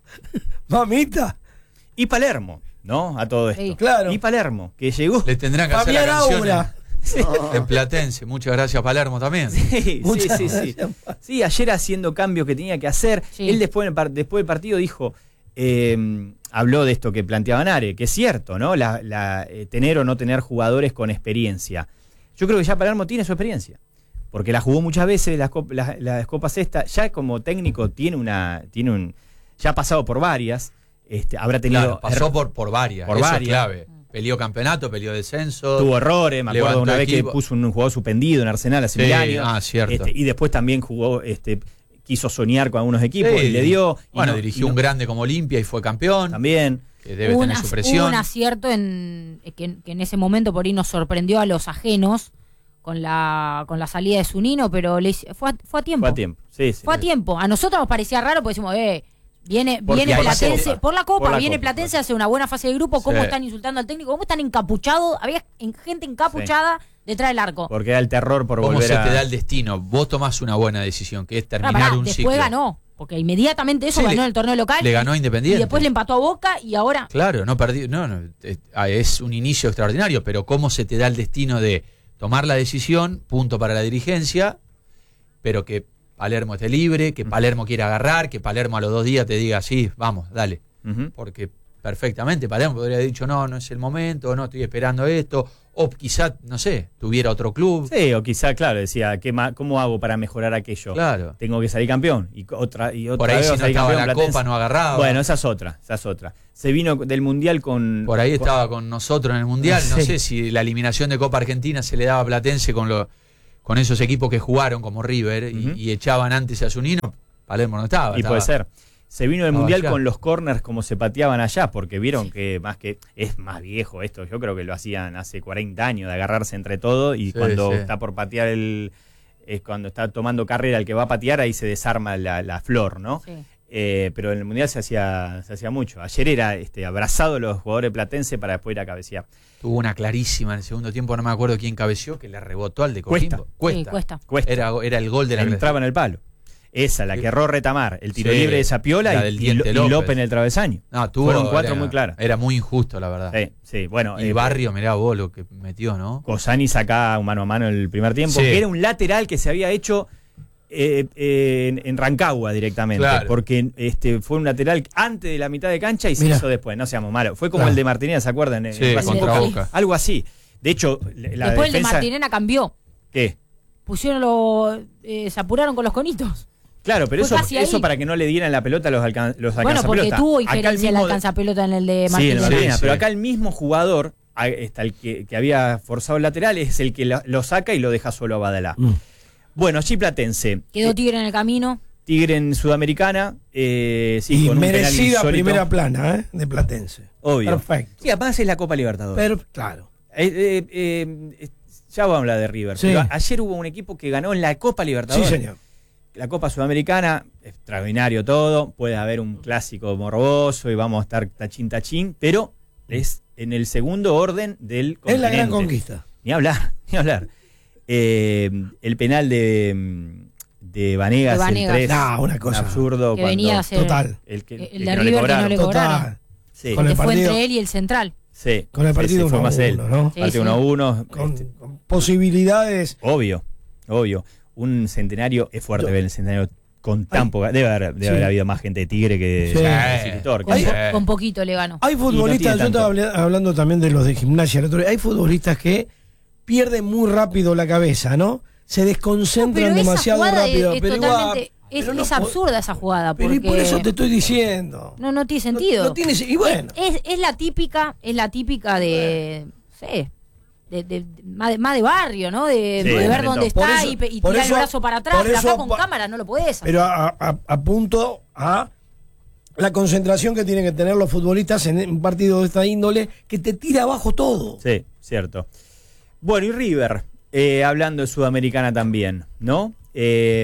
Mamita. Y Palermo, ¿no? A todo esto. Sí. Claro. Y Palermo, que llegó. Le tendrán que hacer Fabián la canción Aura. en, en Platense. Muchas gracias, Palermo, también. Sí, sí, Muchas sí, sí. gracias. Sí, ayer haciendo cambios que tenía que hacer. Sí. Él después, del par- después del partido dijo, eh, habló de esto que planteaba Nare, que es cierto, ¿no? La, la, eh, tener o no tener jugadores con experiencia. Yo creo que ya Palermo tiene su experiencia. Porque la jugó muchas veces, las, cop- las, las copas estas, ya como técnico tiene una, tiene un, ya ha pasado por varias, este, habrá tenido Claro, pasó er- por, por varias. por Eso es varias. clave. Peleó campeonato, peleó descenso. tuvo errores, me acuerdo levantó una vez equipo. que puso un jugador suspendido en Arsenal hace Sí, mil años. ah, cierto. Este, y después también jugó, este, quiso soñar con algunos equipos Sí. y le dio. y Bueno, no- dirigió y no- un grande como Olimpia y fue campeón. también. Que debe Hubo tener un su ac- presión. hubo un acierto en que, que en ese momento por ahí nos sorprendió a los ajenos con la con la salida de Zunino, pero le hice- fue, a, fue a tiempo. Fue a tiempo. Sí, sí. Fue a tiempo. A nosotros nos parecía raro porque decimos, eh, viene, Porque viene hay Platense, Copa. por la Copa, Por la viene Copa, Platense, claro. hace una buena fase de grupo, cómo Sí. están insultando al técnico, cómo están encapuchados, había en- gente encapuchada detrás del arco. Porque era el terror por ¿Cómo volver se a. te da el destino? Vos tomás una buena decisión, que es Ah, terminar pará, un después ciclo. ganó, porque inmediatamente eso Sí, ganó le- en el torneo local. Le ganó a y Independiente. después le empató a Boca y ahora Claro, no perdió. No, no, es, es un inicio extraordinario, pero ¿cómo se te da el destino de tomar la decisión, punto para la dirigencia, pero que Palermo esté libre, que Palermo quiera agarrar, que Palermo a los dos días te diga, sí, vamos, dale? Ujú. Porque perfectamente Palermo podría haber dicho, no, no es el momento, no estoy esperando esto, O quizá, no sé, tuviera otro club. Sí, o quizá, claro, decía, ¿qué ma- ¿cómo hago para mejorar aquello? Claro. Tengo que salir campeón. Y co- otra, y otra Por ahí vez si no salir estaba campeón la Platense. Copa no agarraba. Bueno, esa es otra, esa es otra. Se vino del Mundial con... Por ahí con- estaba con nosotros en el Mundial. No Sí. sé si la eliminación de Copa Argentina se le daba a Platense con, lo, con esos equipos que jugaron como River y, Ujú. y echaban antes a Zunino. Palermo no estaba. Y estaba- puede ser. Se vino del estaba Mundial allá. con los corners como se pateaban allá, porque vieron que más que es más viejo esto. Yo creo que lo hacían hace cuarenta años, de agarrarse entre todos y Sí, cuando sí. está por patear el... Es cuando está tomando carrera el que va a patear, ahí se desarma la, la flor, ¿no? Sí. Eh, pero en el Mundial se hacía, se hacía mucho. Ayer era este, abrazado los jugadores platense para después ir a cabecear. Tuvo una clarísima en el segundo tiempo, no me acuerdo quién cabeció, que le rebotó al de Cuesta. Coquimbo. Sí, cuesta. Cuesta. Era, era el gol de la Entraba en el palo. Esa, la que erró Retamar, el tiro Sí, libre de Sapiola la y, del y, Diente y López. López en el travesaño. No, tuvo, Fueron cuatro era- muy claras. Era muy injusto, la verdad. Sí, sí, bueno. Y eh, Barrio, mirá vos lo que metió, ¿no? Cosani saca un mano a mano el primer tiempo, Sí. que era un lateral que se había hecho eh, eh, en, en Rancagua directamente, Claro. porque este fue un lateral antes de la mitad de cancha y se Mirá. hizo después, no seamos malos. Fue como Claro. el de Martínez, ¿se acuerdan? En- Sí, en Racing contra Boca. Boca. Algo así. De hecho, la Después el de defensa... Martinena cambió. ¿Qué? Pusieron los. Eh, se apuraron con los conitos. Claro, pero Fue eso, casi eso ahí. para que no le dieran la pelota a los, alcan los Bueno, porque alcanzapelota. tuvo Acá el injerencia el mismo- alcanzapelota en el de Sí, en Martínez. el Martínez, Sí, pero sí. acá el mismo jugador, a- está el que, que había forzado el lateral, es el que lo, lo saca y lo deja solo a Badalá. Mm. Bueno, allí Platense. Quedó Eh, Tigre en el camino. Tigre en Sudamericana. Eh, sí, Y con un penal merecida insólito. primera plana, ¿eh? De Platense. Obvio. Perfecto. Sí, además es la Copa Libertadores. Pero, claro. Eh, eh, eh, eh, ya vamos a hablar de River. Sí. Pero a- ayer hubo un equipo que ganó en la Copa Sí, Libertadores. señor. La Copa Sudamericana, extraordinario todo. Puede haber un clásico morboso y vamos a estar tachín tachín, pero es en el segundo orden del continente. Es la gran conquista. Ni hablar, ni hablar. Eh, el penal de, de Vanegas, De Vanegas. el tres, No, una cosa. absurdo. Que cuando venía a ser. Total. el que, El el de que no le River que no cobraron. le Total. cobraron. Sí, Con Que el fue partido- entre él y el central. sí. Con el Sí, partido sí, fue uno a más él. uno, ¿no? Sí, Partido sí. uno a uno. Con, este, con posibilidades. obvio, obvio. Un centenario es fuerte Yo- ver el centenario con tan Ay. poca. Debe haber, debe Sí. haber habido más gente de Tigre que Sí. de Cilitor. Con, que- po- Sí. con poquito le ganó. Hay futbolistas, tiene yo estaba habla- hablando también de los de gimnasia, el otro día, hay futbolistas que pierden muy rápido la cabeza, ¿no? Se desconcentran Pero esa demasiado jugada rápido. es, es pero igual- totalmente. Es, pero no es po- absurda esa jugada. Pero Porque y por eso te estoy diciendo. no, no tiene No- sentido. no tiene se- y bueno. Es, es la típica, es la típica de. No sé. De, de- de- más, de, más de barrio, ¿no? De, Sí, de ver Valentón. dónde Por está eso- y, pe- y por tirar eso- el brazo para atrás. por Pero eso acá con pa- cámara no lo podés hacer. Pero a- a- apunto a la concentración que tienen que tener los futbolistas en un partido de esta índole que te tira abajo todo. Sí, cierto. Bueno, y River, eh, hablando de Sudamericana también, ¿no? Eh,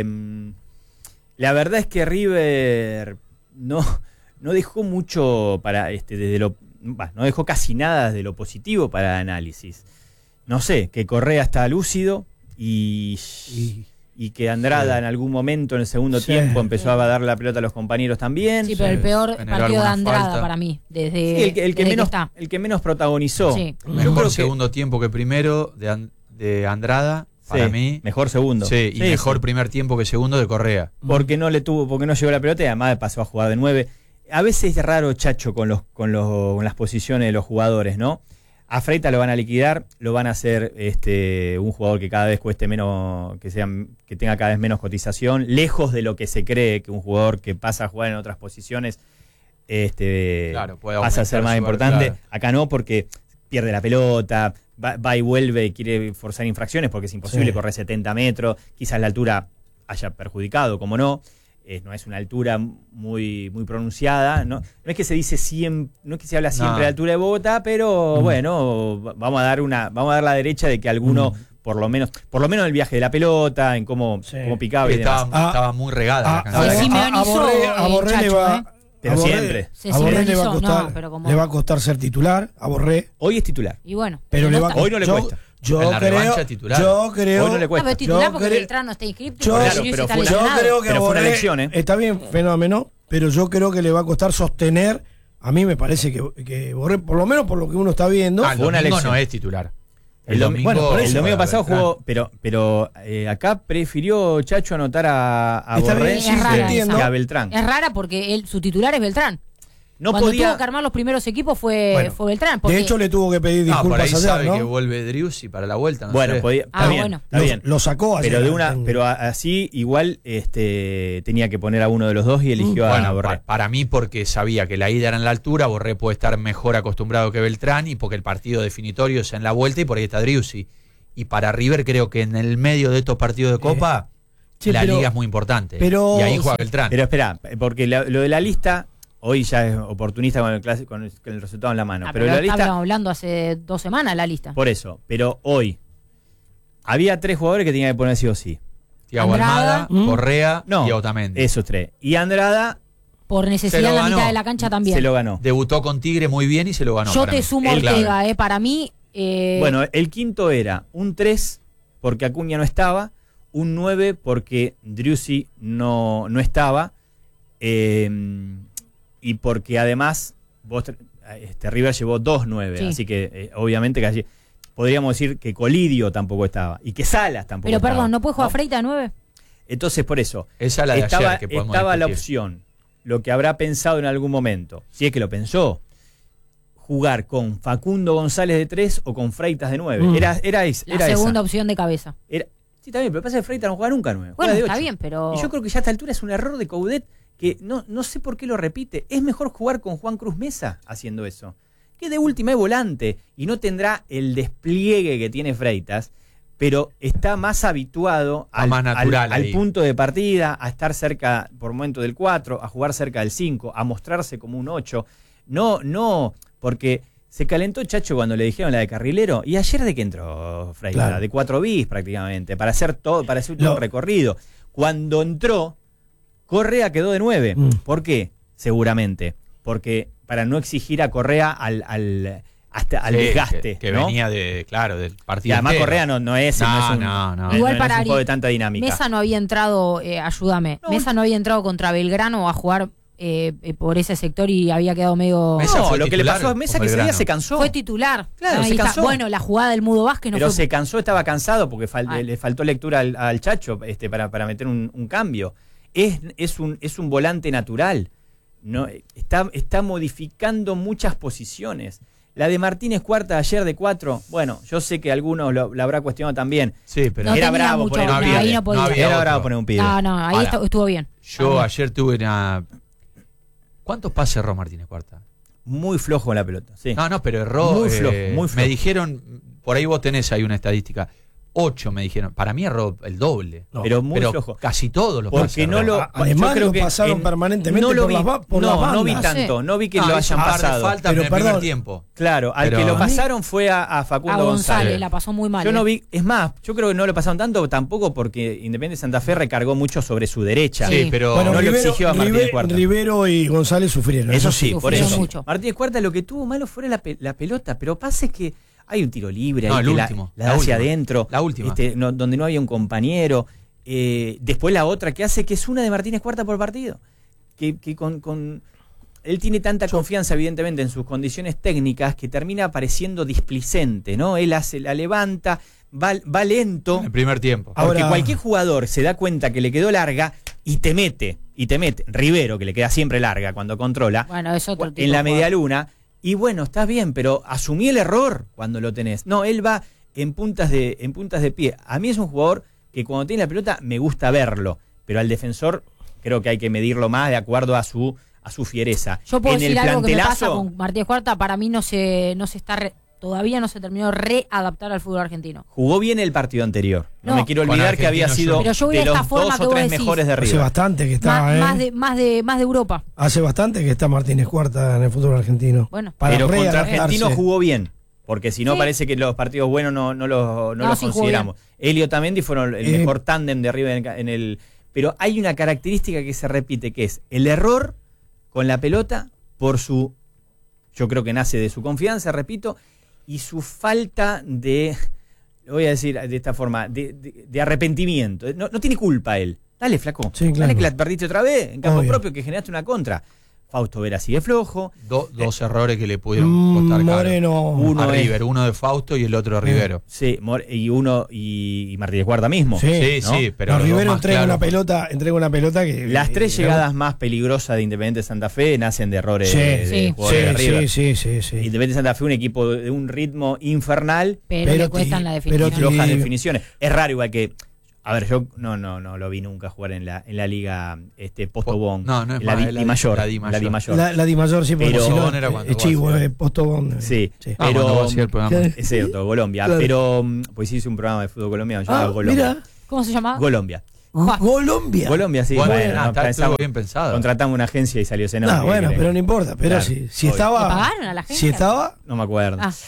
la verdad es que River no, no dejó mucho para, este, desde lo, bah, no dejó casi nada de lo positivo para análisis. No sé, que Correa está lúcido y, Y- y que Andrada Sí. en algún momento en el segundo Sí. tiempo empezó a dar la pelota a los compañeros también. Sí, pero el peor Generó partido de alguna Andrada falta. para mí. Desde, Sí, el, que, el que desde que menos, está. el que menos protagonizó. Sí. Yo Mejor creo que- segundo tiempo que primero de, An- de Andrada, para Sí, mí. mejor segundo. Sí, y Sí, mejor sí. primer tiempo que segundo de Correa. Porque no le tuvo, porque no llegó la pelota y además pasó a jugar de nueve. A veces es raro, Chacho, con los, con los, con las posiciones de los jugadores, ¿no? A Freitas lo van a liquidar, lo van a hacer este un jugador que cada vez cueste menos, que sea, que tenga cada vez menos cotización, lejos de lo que se cree que un jugador que pasa a jugar en otras posiciones este Claro, puede pasa a ser aumentar más su- importante. claro. Acá no, porque pierde la pelota, va, va y vuelve y quiere forzar infracciones porque es imposible Sí. correr setenta metros, quizás la altura haya perjudicado, como no. Eh, no es una altura muy muy pronunciada, no, no es que se dice siempre, no es que se habla siempre No. de la altura de Bogotá, pero Mm. bueno, va- vamos a dar una, vamos a dar la derecha de que alguno, Mm. por lo menos, por lo menos en el viaje de la pelota, en cómo, Sí. cómo picaba y Estaba, demás. Ah, estaba muy regada A, la a, canción. Sí, a- Simeone a hizo, Borré, a eh, Borré le Chacho, va, ¿eh? Pero a Borré- siempre. Se a Borré le va a sincronizó, costar, no, pero como- le va a costar ser titular, a Borré, Hoy es titular. Y bueno. pero le va a está. Hoy no le yo- cuesta. Yo En la creo, revancha titular. yo creo, Hoy no le No, cuesta. pero es titular Yo porque creo- Beltrán no está inscrito. yo- y Claro, Luis pero está fue una- yo lesionado. creo que Pero fue una Borré elección, ¿eh? está bien, fenómeno, pero yo creo que le va a costar sostener. A mí me parece que, que Borré, por lo menos por lo que uno está viendo, Ah, el fue una domingo elección. no es titular. El, domingo, bueno, por el eso, domingo pasado Beltrán. jugó, pero, pero eh, acá prefirió Chacho anotar a, a Está Borré bien, sí, sí, que- entiendo. que a Beltrán. Es rara porque él, su titular es Beltrán. No Cuando podía. tuvo que armar los primeros equipos fue, Bueno, fue Beltrán. Porque De hecho, le tuvo que pedir No, por disculpas ahí ayer, sabe ¿no? que vuelve Driussi para la vuelta. No Bueno, sé. podía, está Ah, bien, bueno. está Lo- bien. Lo sacó ayer. Pero de una, en- pero a- así igual este tenía que poner a uno de los dos y eligió a Bueno, Borré. pa- para mí porque sabía que la ida era en la altura, Borré puede estar mejor acostumbrado que Beltrán y porque el partido definitorio es en la vuelta y por ahí está Driussi. Y para River creo que en el medio de estos partidos de Copa che, la pero- liga es muy importante. pero- y ahí juega Beltrán. Pero espera, porque la- lo de la lista hoy ya es oportunista con el, clase- con el, con el resultado en la mano. Ah, pero pero la lista, estábamos hablando hace dos semanas la lista. por eso. Pero hoy había tres jugadores que tenían que poner sí o sí. Thiago Andrada. Almada, ¿Mm? Correa No, y Otamendi. esos tres. Y Andrada Por Se necesidad lo en la ganó. mitad de la cancha también. se lo ganó. Debutó con Tigre muy bien y se lo ganó. Yo para te mí. sumo El Ortega, clave. eh, para mí. eh, Bueno, el quinto era un tres porque Acuña no estaba, un nueve porque Driussi no, no estaba, eh, y porque además vos, este, River llevó dos nueve, Sí. así que eh, obviamente que allí podríamos decir que Colidio tampoco estaba y que Salas tampoco pero estaba. perdón, ¿no puede jugar ¿no? Freita a nueve? Entonces, por eso, Esa es la de estaba, ayer que podemos estaba la discutir. opción, lo que habrá pensado en algún momento, si es que lo pensó, jugar con Facundo González de tres o con Freitas de nueve. Mm. Era, era, es- La era segunda esa. opción de cabeza. Era, sí, está bien, pero pasa que Freitas no juega nunca nueve. Bueno, juega de está ocho. bien, pero. Y yo creo que ya a esta altura es un error de Coudet que no, no sé por qué lo repite. Es mejor jugar con Juan Cruz Mesa haciendo eso. Que de última es volante y no tendrá el despliegue que tiene Freitas, pero está más habituado Está al, más natural al- al ahí. punto de partida, a estar cerca por momento del cuatro, a jugar cerca del cinco, a mostrarse como un ocho. No, no, porque se calentó Chacho cuando le dijeron la de carrilero. ¿Y ayer de qué entró Freitas? Claro. De cuatro bis prácticamente, para hacer todo, para hacer todo Lo- un recorrido. Cuando entró, Correa quedó de nueve. Mm. ¿Por qué? Seguramente. Porque para no exigir a Correa al, al, hasta al Sí, desgaste. Que, que ¿no? venía de, claro, del Y partido. además entero. Correa no, no es, No, no es un, no, no. no Igual es para un Ari, juego de tanta dinámica. Mesa no había entrado, eh, ayúdame, No, Mesa no había entrado contra Belgrano a jugar eh, eh, por ese sector y había quedado medio... Mesa No, fue lo que le titular pasó a Mesa con que ese día Belgrano. se cansó. Fue titular. Claro, Ahí se está. cansó. Bueno, la jugada del Mudo Vázquez no pero fue... se cansó, estaba cansado porque fal- Ah. le faltó lectura al, al Chacho este, para, para meter un, un cambio. Es, es, un, es un volante natural. No, está, está modificando muchas posiciones. La de Martínez Cuarta ayer de cuatro, bueno, yo sé que algunos lo, la habrá cuestionado también. Sí, pero No era tenía bravo mucho, poner un no, pibe. ahí no podía. había Era otro. bravo poner un pibe. No, no, ahí Ahora, estu- estuvo bien. Yo Ah, ayer tuve una. ¿Cuántos pases erró Martínez Cuarta? Muy flojo en la pelota. Sí. No, no, pero erró. Muy eh, flojo, muy flojo. Me dijeron, por ahí vos tenés ahí una estadística. Ocho me dijeron. Para mí erró el doble. No, pero muy pero flojo. casi todos los Porque pases no erró. lo. A- además yo creo lo que pasaron permanentemente no lo por vi, las ba- por no, las no vi bandas. tanto, no vi que No, lo hizo hayan un par de pasado. faltas Pero en el primer perdón. tiempo. Claro, al Pero- que lo A mí- pasaron fue a, a Facundo A González, González. la pasó muy mal. Yo eh. no vi, es más, yo creo que no lo pasaron tanto tampoco porque Independiente Santa Fe recargó mucho sobre su derecha. Sí, Sí. pero. Bueno, no lo Rivero, exigió a Martínez Rive- Cuarta. Rivero y González sufrieron. Eso sí, por Sufrió eso. mucho. Martínez Cuarta lo que tuvo malo fue la, pe- la pelota, pero pasa es que hay un tiro libre No, ahí el que la- último, la, la da hacia última, adentro, la última. este, no- donde no había un compañero. Eh, después la otra que hace, que es una de Martínez Cuarta por partido. Que, que con, con- él tiene tanta confianza, evidentemente, en sus condiciones técnicas que termina pareciendo displicente, ¿no? Él hace, la levanta, va, va lento. En el primer tiempo. Ah, Porque Ahora- cualquier jugador se da cuenta que le quedó larga y te mete, y te mete. Rivero, que le queda siempre larga cuando controla, Bueno, es otro tipo en la de media jugador. luna. Y bueno, estás bien, pero asumí el error cuando lo tenés. No, él va en puntas de, en puntas de pie. A mí es un jugador que cuando tiene la pelota me gusta verlo, pero al defensor creo que hay que medirlo más de acuerdo a su, a su fiereza. Yo puedo en decir el algo que me pasa plantelazo, con Martínez Cuarta, para mí no se, no se está re- todavía no se terminó de readaptar al fútbol argentino. jugó bien el partido anterior. No, No. me quiero Con olvidar que había Argentino sido Pero yo voy de a esta los forma dos que o vos tres decís. mejores de Hace River. bastante que está, Más, ¿eh? más de, más de, más de Europa. Hace bastante que está Martínez Cuarta en el fútbol argentino. Bueno. Para Pero contra readaptarse. Argentino jugó bien. Porque si no, Sí. parece que los partidos buenos no, no los, no No, los sí jugó consideramos. Elio Tamendi fueron el Eh, mejor tándem de arriba en, en el. Pero hay una característica que se repite, que es el error con la pelota por su. Yo creo que nace de su confianza, repito, y su falta de. Lo voy a decir de esta forma, de, de- de arrepentimiento. No, no tiene culpa él. Dale, flaco. Sí, claro. Dale que la perdiste otra vez en campo Obvio. propio, que generaste una contra. Fausto Vera sigue flojo. Do- dos errores que le pudieron costar caro. Moreno. Uno a es- River, uno de Fausto y el otro de Rivero. Sí, Mor- y uno y, y Martínez Guarda mismo. Sí, Sí, ¿no? sí, pero No, los dos Rivero más entrega claros una pelota, entrega una pelota que. Las tres que- llegadas más peligrosas de Independiente Santa Fe nacen de errores Sí, de, de sí. jugadores de Sí, River. sí, sí, sí, sí. Independiente Santa Fe, un equipo de un ritmo infernal, Pero, Pero le cuestan ti- la pero definición. ti- flojas Sí. definiciones. Es raro igual que. A ver, yo no no no lo vi nunca jugar en la en la liga este Postobón. No, no es en la más, Di, es la Di Di- Mayor. la Di en Mayor. La Di Mayor. La, la Di Mayor, sí, porque Pero- si no, Postobón era cuando es vos chivo, hacías. eh, Postobón. Sí, Sí. Ah, pero cuando vos hacías el programa. es cierto, Colombia. Claro. Pero mm, pues hice un programa de fútbol colombiano llamado Ah, Colombia. mira. ¿Cómo se llama? Colombia. Juan. Colombia. Colombia, sí. Bueno, bueno, ah, nos está pensamos- todo bien pensado. Contratamos una agencia y salió ese nombre. No, bueno, pero no importa. Pero Claro, si, si obvio. estaba. ¿Le pagaron a la gente? Si estaba. No me acuerdo. Ah.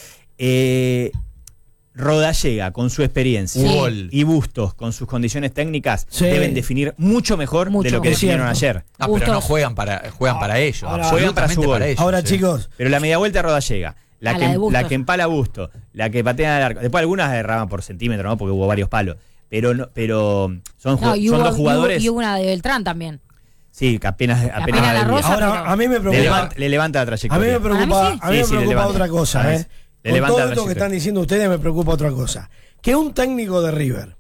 Eh, Rodallega, con su experiencia, Sí. Gol. y Bustos, con sus condiciones técnicas, Sí. deben definir mucho mejor Mucho. de lo que Es definieron cierto. ayer. Ah, pero Bustos. no juegan para, juegan para ellos. ahora- Juegan para su absolutamente gol. para ellos. Ahora, sí. chicos. Pero la media vuelta de Rodallega, la, A que, la de Bustos. la que empala Busto, la que patea al arco. Después algunas erraban por centímetro, ¿no? Porque hubo varios palos. Pero no, pero son, ju- No, y son hubo, dos jugadores. y hubo una de Beltrán también. Sí, que apenas, apenas, apenas la desvía. rosa, Ahora, pero- a mí me le, preocupa. levanta, le levanta la A mí trayectoria. me preocupa, Para mí sí. a mí Sí, me sí, le preocupa levanta. otra cosa, Para ¿eh? mí sí. Le Con levanta todo la esto que trayectoria. están diciendo ustedes me preocupa otra cosa. Que un técnico de River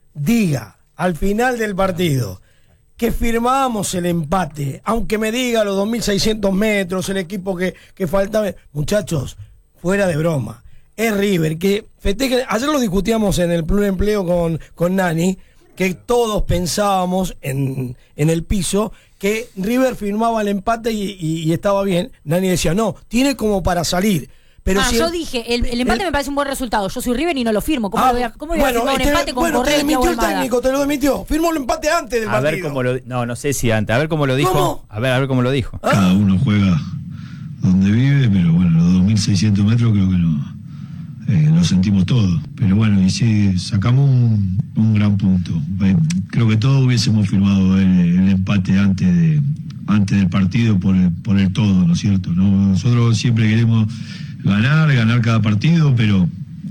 diga al final del partido que firmábamos el empate, aunque me diga los dos mil seiscientos metros, el equipo que, que faltaba. Muchachos, fuera de broma. Es River, que festeje. Ayer lo discutíamos en el pluriempleo con, con Nani, que todos pensábamos en, en el piso que River firmaba el empate y, y- y estaba bien. Nani decía, no, tiene como para salir. Pero ah, si yo dije, el, el empate el- me parece un buen resultado. Yo soy River y no lo firmo. ¿Cómo Ah, lo voy a, cómo le voy a bueno, firmar un te- empate con bueno, Correa te y Thiago demitió el Almada? técnico, te lo demitió. Firmó el empate antes del A ver partido. cómo lo no no sé si antes, a ver cómo lo dijo. ¿Cómo? A ver, a ver cómo lo dijo. Cada uno juega donde vive, pero bueno, los dos mil seiscientos metros creo que lo, eh, lo sentimos todos. Pero bueno, y sí, sacamos un, un gran punto. Eh, creo que todos hubiésemos firmado el, el empate antes de antes del partido por el, por el todo, ¿no es cierto? ¿No? Nosotros siempre queremos ganar, ganar cada partido, pero,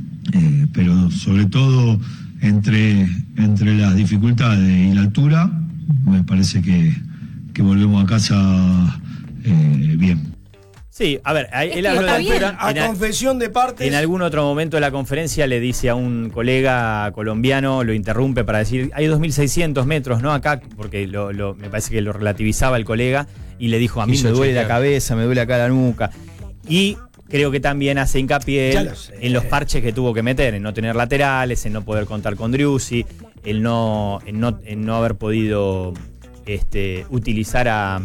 eh, pero sobre todo entre, entre las dificultades y la altura, me parece que, que volvemos a casa eh, bien. Sí, a ver, ahí- Es él que habló de está bien. altura. A En, a- confesión de partes. en algún otro momento de la conferencia le dice a un colega colombiano, lo interrumpe para decir, hay dos mil seiscientos metros, ¿no? Acá, porque lo, lo- me parece que lo relativizaba el colega, y le dijo, a mí Quiso me duele chequear. la cabeza, me duele acá la nuca. Y creo que también hace hincapié Ya él lo sé. en los parches que tuvo que meter, en no tener laterales, en no poder contar con Driussi, en no, en no, en no haber podido este, utilizar a,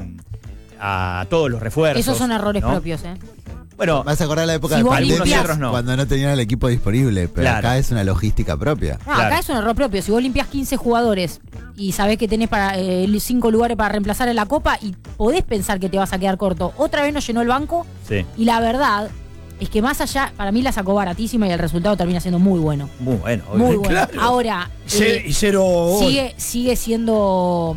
a todos los refuerzos. Esos son errores ¿no? propios, ¿eh? Bueno, Vas a acordar la época Si de vos pandemia, limpias- Algunos no. cuando no tenían el equipo disponible, pero Claro. acá es una logística propia. No, Claro. acá es un error propio. Si vos limpias quince jugadores y sabés que tenés para eh, cinco lugares para reemplazar en la Copa y podés pensar que te vas a quedar corto, otra vez nos llenó el banco sí, y la verdad es que más allá, para mí la sacó baratísima y el resultado termina siendo muy bueno. muy bueno. Muy obvio. bueno. Claro. Ahora, Ce- eh, y cero gol. sigue, sigue siendo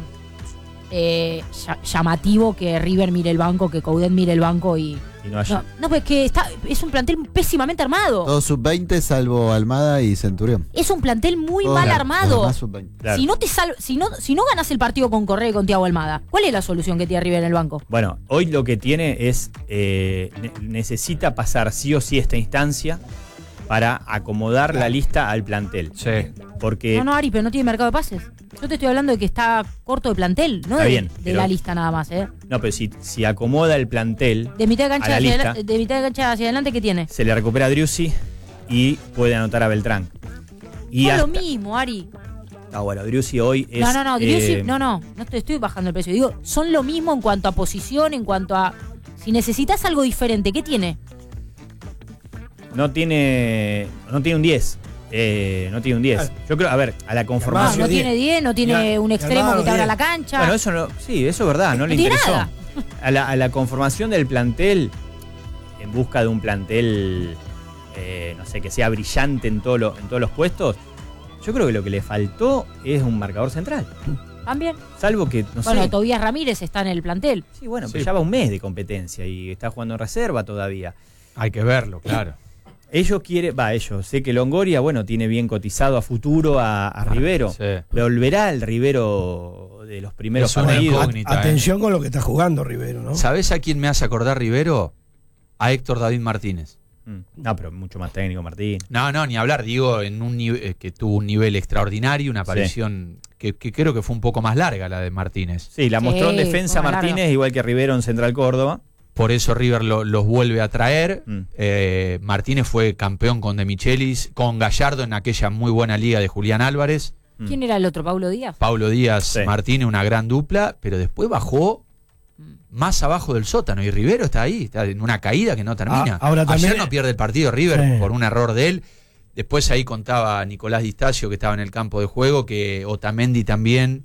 eh, lla- llamativo que River mire el banco, que Coudet mire el banco y... Y no hay- No, no, pues que está, es un plantel pésimamente armado. Todos sub veinte salvo Almada y Centurión. Es un plantel muy Todos mal los armado. demás sub veinte. Claro. Si no te sal- si no, si no ganas el partido con Correa y con Thiago Almada, ¿cuál es la solución que tiene River en el banco? Bueno, hoy lo que tiene es, eh, ne- necesita pasar sí o sí esta instancia para acomodar la lista al plantel. Sí. Porque No, no, Ari, pero no tiene mercado de pases. Yo te estoy hablando de que está corto de plantel, no Está de, bien, de pero- la lista nada más, ¿eh? no, pero si, si acomoda el plantel, De mitad de a cancha la hacia, lista. adela- de mitad de cancha hacia adelante, ¿qué tiene? se le recupera a Driussi y puede anotar a Beltrán. Y No es lo hasta- mismo, Ari. Ah, bueno, Driussi hoy es. no, no, no, Driussi- eh, no, no, no te estoy bajando el precio. Digo, son lo mismo en cuanto a posición, en cuanto a... Si necesitas algo diferente, ¿qué tiene? no tiene. No tiene un diez. Eh, no tiene un diez. Yo creo, a ver, a la No, conformación. no diez. tiene diez, no tiene Ya, un ya extremo armado que te abra diez. la cancha. Bueno, eso no. Sí, eso es verdad, no le No tiene interesó. nada. A la, a la conformación del plantel, en busca de un plantel, eh, no sé, que sea brillante en, todo lo- en todos los puestos, yo creo que lo que le faltó es un marcador central. También. Salvo que, no Bueno, sé. Tobías Ramírez está en el plantel. Sí, bueno, Sí. pero ya va un mes de competencia y está jugando en reserva todavía. Hay que verlo, claro. Ellos quieren, va, ellos, sé que Longoria, bueno, tiene bien cotizado a futuro a, a Rivero. Sí. ¿Volverá el Rivero de los primeros Es una partidos? incógnita. A- atención con lo que está jugando Rivero, ¿no? ¿Sabés a quién me hace acordar Rivero? A Héctor David Martínez. Mm, No, pero mucho más técnico, Martín. No, no, ni hablar, digo, en un nive- que tuvo un nivel extraordinario, una aparición que, que creo que fue un poco más larga la de Martínez. Sí, la mostró en Sí, defensa fue Martínez, largo. igual que Rivero en Central Córdoba. Por eso River lo- los vuelve a traer. Mm. Eh, Martínez fue campeón con De Michelis, con Gallardo en aquella muy buena liga de Julián Álvarez. Mm. ¿Quién era el otro? ¿Paulo Díaz? Paulo Díaz, Sí. Martínez, una gran dupla, pero después bajó más abajo del sótano y Rivero está ahí, está en una caída que no termina. Ah, ahora también- Ayer no pierde el partido River Sí. por un error de él. Después ahí contaba Nicolás Distacio, que estaba en el campo de juego, que Otamendi también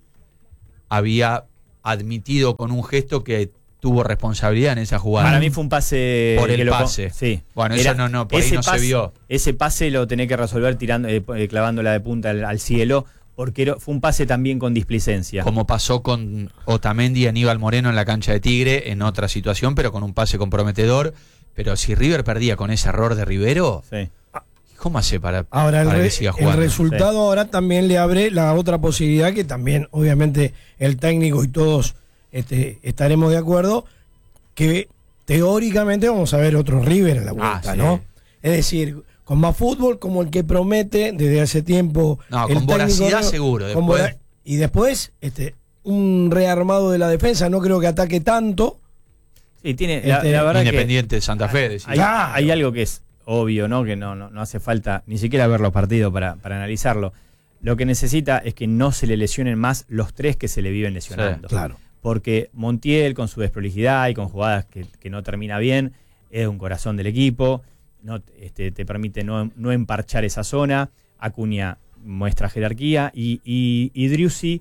había admitido con un gesto que tuvo responsabilidad en esa jugada. Para mí fue un pase. Por el que lo con- pase. Sí. Bueno, eso no, no, por ahí no se vio. Ese pase lo tenés que resolver tirando, eh, eh, clavándola de punta al, al cielo, porque era- fue un pase también con displicencia. Como pasó con Otamendi y Aníbal Moreno en la cancha de Tigre, en otra situación, pero con un pase comprometedor. Pero si River perdía con ese error de Rivero, Sí. ¿cómo hace para, Ahora, el, para re- que siga el jugando? resultado ahora también le abre la otra posibilidad, que también, obviamente, el técnico y todos este, estaremos de acuerdo, que teóricamente vamos a ver otro River en la vuelta, Ah, sí. ¿no? Es decir, con más fútbol, como el que promete desde hace tiempo. No, el con técnico, voracidad ¿no? seguro, Con después- vora- y después, este, un rearmado de la defensa, no creo que ataque tanto. Sí, tiene. La, Este, la verdad que Independiente de Santa Fe, decía. hay, Claro. hay algo que es obvio, ¿no? Que no, no, no hace falta ni siquiera ver los partidos para, para analizarlo. Lo que necesita es que no se le lesionen más los tres que se le viven lesionando. Sí, claro. Porque Montiel, con su desprolijidad y con jugadas que, que no termina bien, es un corazón del equipo, no, este, te permite no, no emparchar esa zona. Acuña muestra jerarquía y, y, y Driussi,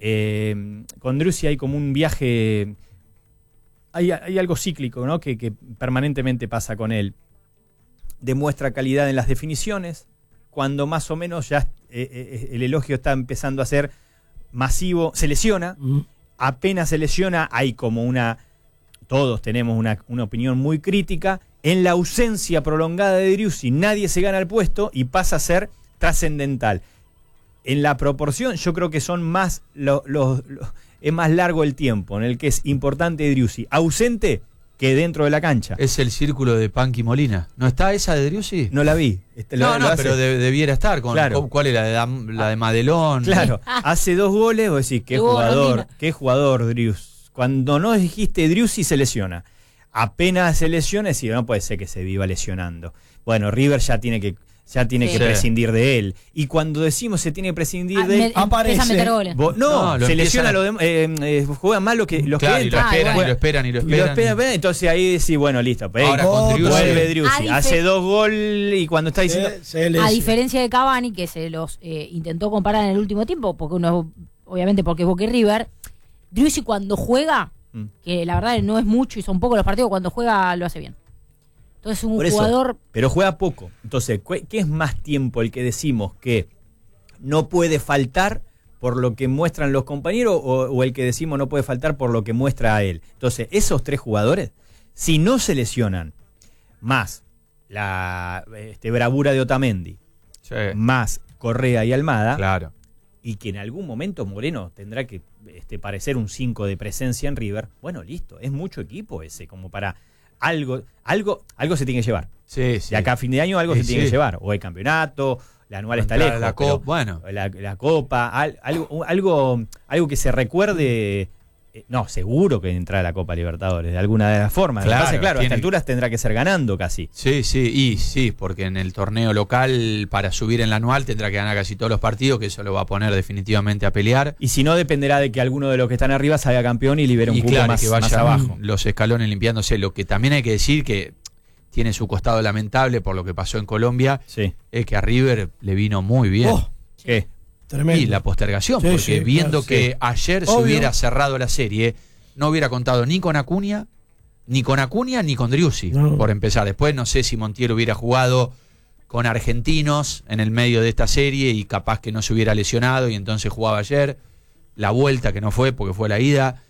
eh, con Driussi hay como un viaje, hay, hay algo cíclico, ¿no? que, que permanentemente pasa con él. Demuestra calidad en las definiciones, cuando más o menos ya eh, eh, el elogio está empezando a ser masivo, se lesiona. Mm. Apenas se lesiona, hay como una, todos tenemos una, una opinión muy crítica. En la ausencia prolongada de Driussi, nadie se gana el puesto y pasa a ser trascendental. En la proporción, yo creo que son más los, los- los- es más largo el tiempo en el que es importante Driussi ausente que dentro de la cancha. Es el círculo de Panqui Molina. ¿No está esa de Driussi? No la vi. Este, lo- no, lo no, hace- pero de- debiera estar. Con, Claro. ¿Cuál es la de, Dam- la de Madelón? Claro, hace dos goles, vos decís, qué Hubo jugador, Rondina. qué jugador Driussi. Cuando no dijiste Driussi se lesiona. Apenas se lesiona, decís, no puede ser que se viva lesionando. Bueno, River ya tiene que ya tiene Sí. que Sí. prescindir de él. Y cuando decimos se tiene que prescindir Ah, de me- él, aparece. empieza a meter goles. vos- no, No, lo se empiezan lesiona a- lo de, eh, eh, juegan mal los que, los Claro, que y lo entran. Ah, esperan, y bueno. lo esperan, y lo Y lo esperan. esperan, esperan, entonces ahí decís, bueno, listo. pues, Ahora con Oh, Driussi. vuelve A Driussi. dife- Hace dos goles y cuando está diciendo... Se- se A lesiona. diferencia de Cavani, que se los eh, intentó comparar en el último tiempo, porque uno, obviamente porque es Boca y River, Driussi cuando juega, Mm. que la verdad no es mucho y son pocos los partidos, cuando juega lo hace bien. Entonces un Por eso, jugador... pero juega poco. Entonces, ¿cu- ¿qué es más tiempo el que decimos que no puede faltar por lo que muestran los compañeros o, o el que decimos no puede faltar por lo que muestra a él? Entonces, esos tres jugadores, si no se lesionan, más la este, bravura de Otamendi, Sí, más Correa y Almada, claro. y que en algún momento Moreno tendrá que este, parecer un cinco de presencia en River, bueno, listo, es mucho equipo ese, como para algo, algo, algo se tiene que llevar. Sí, sí. De acá a fin de año algo Sí, se tiene sí. que llevar, o el campeonato, la anual está Entrar a lejos, la pero Copa, bueno. la, la copa, al- algo, algo, algo que se recuerde. eh, No, seguro que entra a la Copa Libertadores, de alguna de las formas. Claro, Lo que pasa es, claro, a tiene- estas alturas tendrá que ser ganando casi. Sí, sí, y sí, porque en el torneo local, para subir en la anual, tendrá que ganar casi todos los partidos, que eso lo va a poner definitivamente a pelear. Y si no, dependerá de que alguno de los que están arriba salga campeón y libere un Y cupo claro, más, que más vayan abajo. los escalones limpiándose. Lo que también hay que decir que tiene su costado lamentable por lo que pasó en Colombia, Sí. es que a River le vino muy bien. Oh, ¿Qué? tremendo. Y la postergación, Sí, porque sí, viendo claro, que sí. ayer se Obvio. hubiera cerrado la serie, no hubiera contado ni con Acuña, ni con Acuña, ni con Driussi, No. por empezar. Después no sé si Montiel hubiera jugado con argentinos en el medio de esta serie y capaz que no se hubiera lesionado y entonces jugaba ayer. La vuelta que no fue porque fue la ida,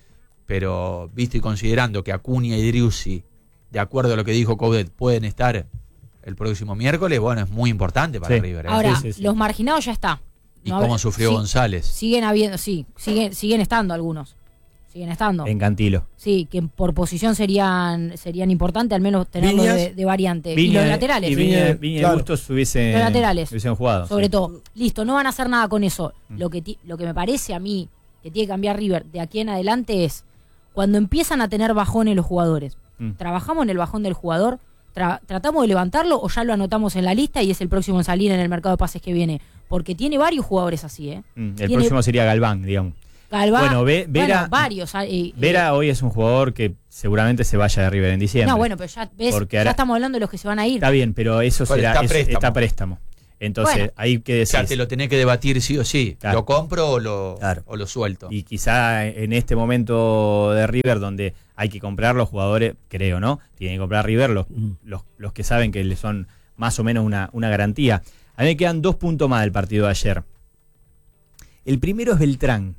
pero visto y considerando que Acuña y Driussi, de acuerdo a lo que dijo Coudet, pueden estar el próximo miércoles, bueno, es muy importante para Sí. River. ¿eh? Ahora, Sí, sí, sí. los marginados ya está. y No cómo habrá- sufrió sí, González. Siguen habiendo, sí, siguen, siguen estando algunos. Siguen estando. En Cantilo. Sí, que por posición serían serían importantes, al menos tenerlo Viñas. de, de variante. y Viña- los laterales, Y Viña, Viña, Viña claro. y Bustos hubiesen, Los laterales. hubiesen jugado. sobre sí. todo. Listo, no van a hacer nada con eso. Mm. Lo que, ti- lo que me parece a mí que tiene que cambiar River de aquí en adelante es cuando empiezan a tener bajones los jugadores. Mm. Trabajamos en el bajón del jugador, tra- tratamos de levantarlo o ya lo anotamos en la lista y es el próximo en salir en el mercado de pases que viene. Porque tiene varios jugadores así, ¿eh? Mm, El Tiene- próximo sería Galván, digamos. Galván, Bueno, Ve- Vera- bueno, varios. ah, y- y- Vera hoy es un jugador que seguramente se vaya de River en diciembre. no, bueno, pero ya ves, Porque ya ahora- estamos hablando de los que se van a ir. Está bien, pero eso Bueno, será está eso- préstamo. está a préstamo. Entonces, Bueno. hay que O decir. sea, te lo tenés que debatir sí o sí. Claro. ¿Lo compro o lo, Claro. o lo suelto? Y quizá en este momento de River, donde hay que comprar los jugadores, creo, ¿no? Tienen que comprar River los, Mm. los, los que saben que le son más o menos una, una garantía. A mí me quedan dos puntos más del partido de ayer. El primero es Beltrán,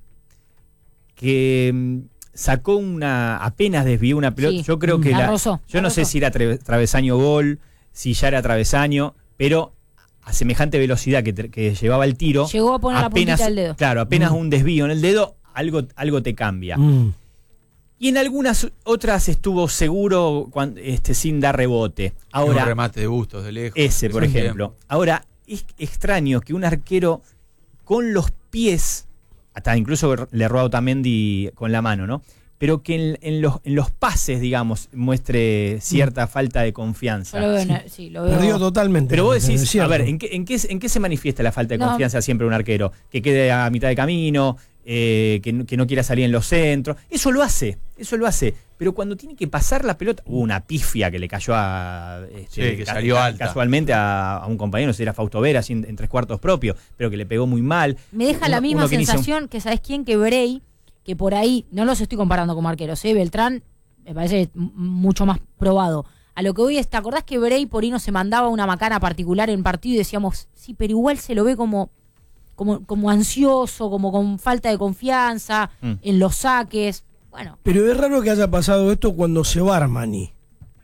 que mm, sacó una. apenas desvió una pelota. Sí, Yo creo que la la. rozó, yo la no sé rozó. si era tre- travesaño gol, si ya era travesaño, pero a semejante velocidad que, te- que llevaba el tiro. Llegó a poner la apenas, puntita del dedo. Claro, apenas Mm. un desvío en el dedo, algo, algo te cambia. Mm. Y en algunas otras estuvo seguro cuan- este, sin dar rebote. un Ahora, remate de Bustos de lejos. ese, por Ese ejemplo. Ahora, es extraño que un arquero con los pies, hasta incluso le erró a Otamendi con la mano, ¿no? Pero que en, en los, en los pases, digamos, muestre cierta falta de confianza. Yo lo veo, en el- sí, lo veo. Perdió totalmente. Pero vos es decís, a cierto. ver, ¿en qué, en, qué, ¿en qué se manifiesta la falta de No. confianza siempre de un arquero? Que quede a mitad de camino, eh, que, no- que no quiera salir en los centros. Eso lo hace, eso lo hace. Pero cuando tiene que pasar la pelota, hubo una pifia que le cayó a. este, Sí, que ca- salió ca- alta. Casualmente a, a un compañero, no sé si era Fausto Vera, así en, en tres cuartos propio, pero que le pegó muy mal. Me deja la Uno- misma uno que inicia un- sensación que, ¿sabes quién? Que Bray, que por ahí, no los estoy comparando como arqueros, ¿eh? Beltrán me parece m- mucho más probado. A lo que voy es, ¿te acordás que Bray por ahí no se mandaba una macana particular en partido y decíamos, sí, pero igual se lo ve como, como, como ansioso, como con falta de confianza, Mm. en los saques? Bueno, Pero es raro que haya pasado esto cuando se va Armani.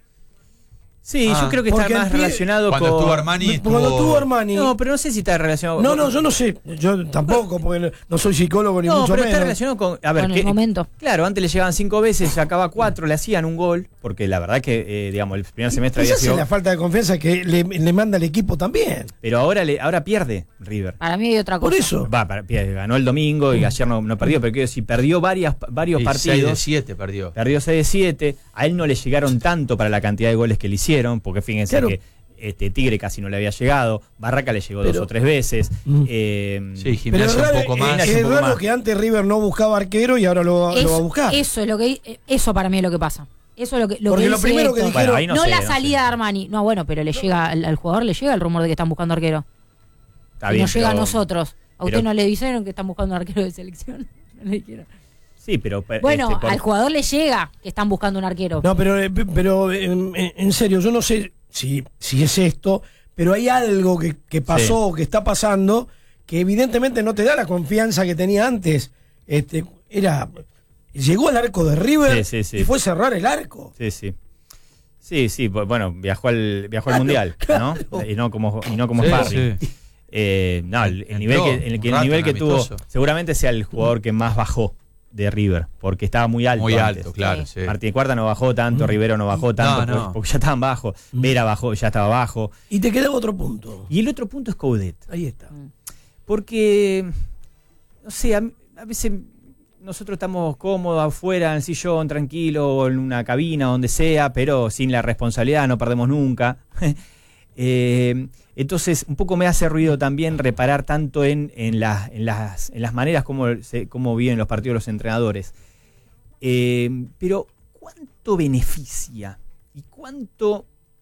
Sí, Ah, yo creo que está porque el más pie- relacionado Cuando con. estuvo Armani Cuando estuvo- tuvo Armani. No, pero no sé si está relacionado No, no, yo no sé. Yo tampoco, porque no- no soy psicólogo ni No, mucho pero está menos. relacionado con. A ver, con que- el momento. Claro, antes le llegaban cinco veces, sacaba cuatro, le hacían un gol, porque la verdad que, eh, digamos, el primer semestre Esa había es sido. la falta de confianza que le, le manda al equipo también. Pero ahora, le, ahora pierde River. Para mí hay otra cosa. Por eso. Va, para- pierde, ganó el domingo y ayer no, no perdió, pero quiero decir, perdió varias, varios Y seis de partidos. siete perdió. Perdió seis de siete. A él no le llegaron tanto para la cantidad de goles que le hicieron, porque fíjense Claro. que este Tigre casi no le había llegado, Barraca le llegó Pero- dos o tres veces. Mm. eh, Sí, Pero es Gimnasia raro, un poco es- más. Gimnasia es un poco raro más. que antes River no buscaba arquero y ahora lo, lo va a Eso, buscar. eso es lo que eso para mí es lo que pasa. Eso es lo que lo Porque que lo dice primero que Héctor. dijeron- Bueno, ahí no, no sé, la no salida sé. de Armani. No, bueno, pero le llega al, al jugador le llega el rumor de que están buscando arquero. está y bien, nos llega a pero- nosotros. ¿A usted pero- no le dijeron que están buscando un arquero de selección? No le dijeron. Sí, pero. eh, Bueno, este, por- al jugador le llega que están buscando un arquero. No, pero, eh, pero eh, en, en serio, yo no sé si, si es esto, pero hay algo que, que pasó, que está pasando, que evidentemente no te da la confianza que tenía antes. Este, era llegó al arco de River Sí, sí, sí. y fue cerrar el arco. Sí, sí. Sí, sí, bu- bueno, viajó al, viajó al Claro, Mundial, claro. ¿no? Y no como, y no como Sí, sparring. sí. Eh, no, el, el Entró nivel que, el, un que- el rato nivel en que tuvo, amistoso. seguramente sea el jugador que más bajó de River, porque estaba muy alto. Muy antes. alto, claro. Sí. Sí. Martín Cuarta no bajó tanto, Rivero no bajó tanto, No, porque- no. porque ya estaban bajos. Vera bajó, ya estaba bajo. Y te queda otro punto. Y el otro punto es Coudet. Ahí está. Porque, no sé, a, a veces nosotros estamos cómodos afuera, en el sillón, tranquilo, o en una cabina, donde sea, pero sin la responsabilidad, no perdemos nunca. Eh, entonces, un poco me hace ruido también reparar tanto en, en, las, en, las, en las maneras como, se, como viven los partidos los entrenadores. Eh, pero, ¿cuánto beneficia? ¿Y cuánto,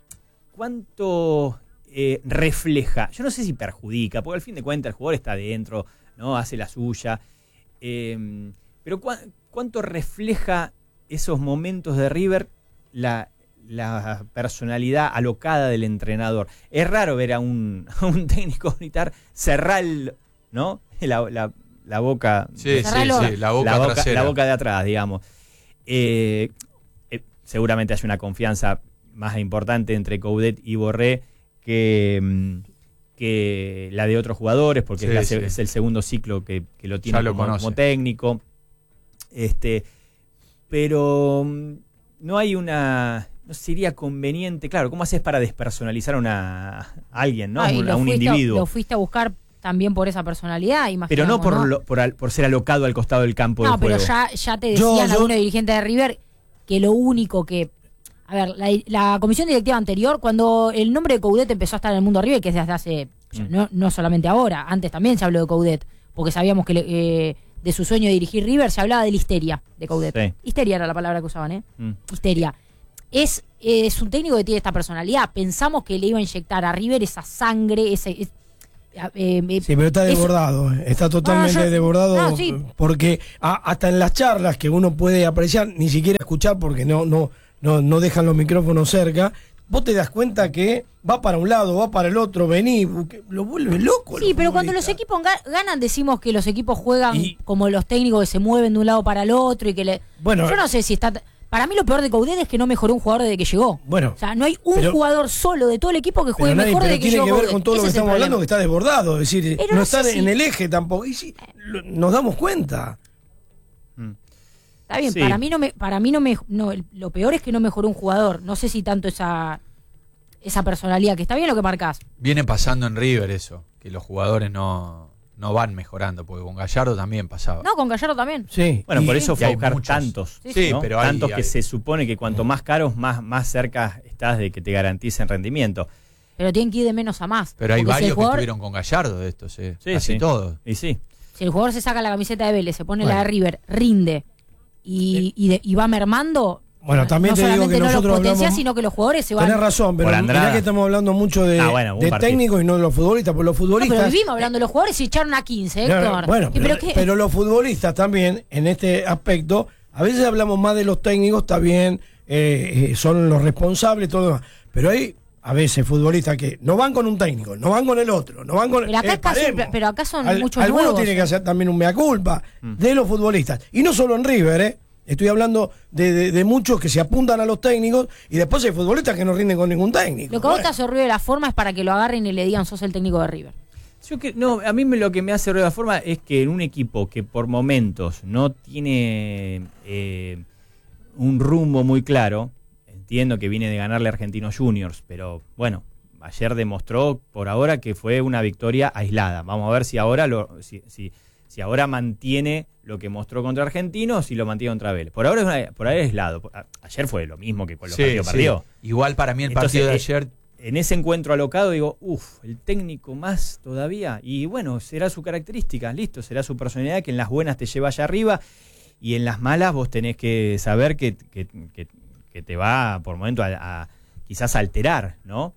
cuánto eh, refleja? Yo no sé si perjudica, porque al fin de cuentas el jugador está adentro, ¿no? Hace la suya. Eh, pero ¿cuá- ¿cuánto refleja esos momentos de River la, la personalidad alocada del entrenador? Es raro ver a un, a un técnico militar cerrar el, ¿no? la, la, la boca, Sí, sí, Cerralo. sí, la boca la, boca trasera. la boca de atrás, digamos. Eh, eh, seguramente hay una confianza más importante entre Coudet y Borré que, que la de otros jugadores, porque Sí, es, la, sí. es el segundo ciclo que, que lo tiene Ya lo como, conoce. como técnico. Este, pero mm, no hay una... No sería conveniente, claro, ¿cómo haces para despersonalizar a, una, a alguien, ¿no? Ah, y Un- lo a un fuiste- individuo. Lo fuiste a buscar también por esa personalidad, imaginamos, Pero no por, lo- por, al- por ser alocado al costado del campo No, de pero juego. ya, ya te Yo- decían yo- algunos dirigentes de River que lo único que... A ver, la, la comisión directiva anterior, cuando el nombre de Coudet empezó a estar en el mundo de River, que es desde hace... Mm. No, no solamente ahora, antes también se habló de Coudet, porque sabíamos que le- eh, de su sueño de dirigir River se hablaba de la histeria de Coudet. Sí. Histeria era la palabra que usaban, ¿eh? Mm. Histeria. Es, es un técnico que tiene esta personalidad. Pensamos que le iba a inyectar a River esa sangre, ese... es- eh, eh, Sí, pero está eso- desbordado, eh, está totalmente No, yo- desbordado, no, sí. porque a- hasta en las charlas que uno puede apreciar, ni siquiera escuchar porque no, no, no, no dejan los micrófonos cerca, vos te das cuenta que va para un lado, va para el otro, vení, que lo vuelve loco. Sí, los pero cuando los futbolistas. equipos ga- ganan decimos que los equipos juegan Y- como los técnicos que se mueven de un lado para el otro y que le... Bueno, Yo no sé si está... Para mí lo peor de Coudet es que no mejoró un jugador desde que llegó. Bueno, O sea, no hay un pero- jugador solo de todo el equipo que pero, juegue nadie- mejor pero desde que tiene llegó que ver Coudet. con todo lo Ese que es el estamos hablando, que problema. está desbordado, es decir, Pero no, no está sé en si- el eje tampoco, y sí, lo- nos damos cuenta. Está bien, Sí. para mí no me... Para mí no me no, el- lo peor es que no mejoró un jugador. No sé si tanto esa esa personalidad, que está bien lo que marcás. Viene pasando en River eso, que los jugadores no, no van mejorando, porque con Gallardo también pasaba. No, con Gallardo también. Sí. Bueno, y- por eso y fue a hay buscar muchos. tantos. Sí, Sí, ¿no? pero hay- tantos que hay- se supone que cuanto más caros, más, más cerca estás de que te garanticen rendimiento. Pero tienen que ir de menos a más. Pero hay Porque si el varios jugador- que estuvieron con Gallardo de estos, eh. Sí, casi sí. todos. Y sí. Si el jugador se saca la camiseta de Vélez, se pone Bueno. la de River, rinde y, y, de- y va mermando, Bueno, también no te digo solamente que no los nosotros potencias, hablamos- sino que los jugadores se van... Tenés razón, pero Por Andrada. mirá que estamos hablando mucho de, Ah, bueno, un de partido. técnicos y no de los futbolistas, porque los No, futbolistas... pero vivimos hablando de los jugadores y echaron a quince, No, Héctor. bueno, ¿Y pero, qué? pero los futbolistas también, en este aspecto, a veces hablamos más de los técnicos, está bien, eh, eh, son los responsables, todo lo demás. Pero hay a veces futbolistas que no van con un técnico, no van con el otro, no van con... Pero acá eh, casi- paremos. pero acá son Al- muchos Alguno nuevos. tiene que hacer también un mea culpa de los futbolistas. Y no solo en River, ¿eh? Estoy hablando de, de- de muchos que se apuntan a los técnicos y después hay futbolistas que no rinden con ningún técnico. Lo que a vos te Bueno. hace ruido de la forma es para que lo agarren y le digan sos el técnico de River. Yo que, no, a mí me- lo que me hace ruido de la forma es que en un equipo que por momentos no tiene eh, un rumbo muy claro, entiendo que viene de ganarle a Argentinos Juniors, pero bueno, ayer demostró por ahora que fue una victoria aislada. Vamos a ver si ahora lo, si, si, si ahora mantiene lo que mostró contra Argentinos y lo mantiene contra Vélez. Por ahora es una- por ahora es aislado. A- Ayer fue lo mismo que con los Sí, partidos sí. perdió. Igual para mí el Entonces, partido de eh, ayer... En ese encuentro alocado digo, uff, el técnico más todavía. Y bueno, será su característica, listo, será su personalidad que en las buenas te lleva allá arriba y en las malas vos tenés que saber que, que, que- que te va por momento a, a quizás alterar, ¿no?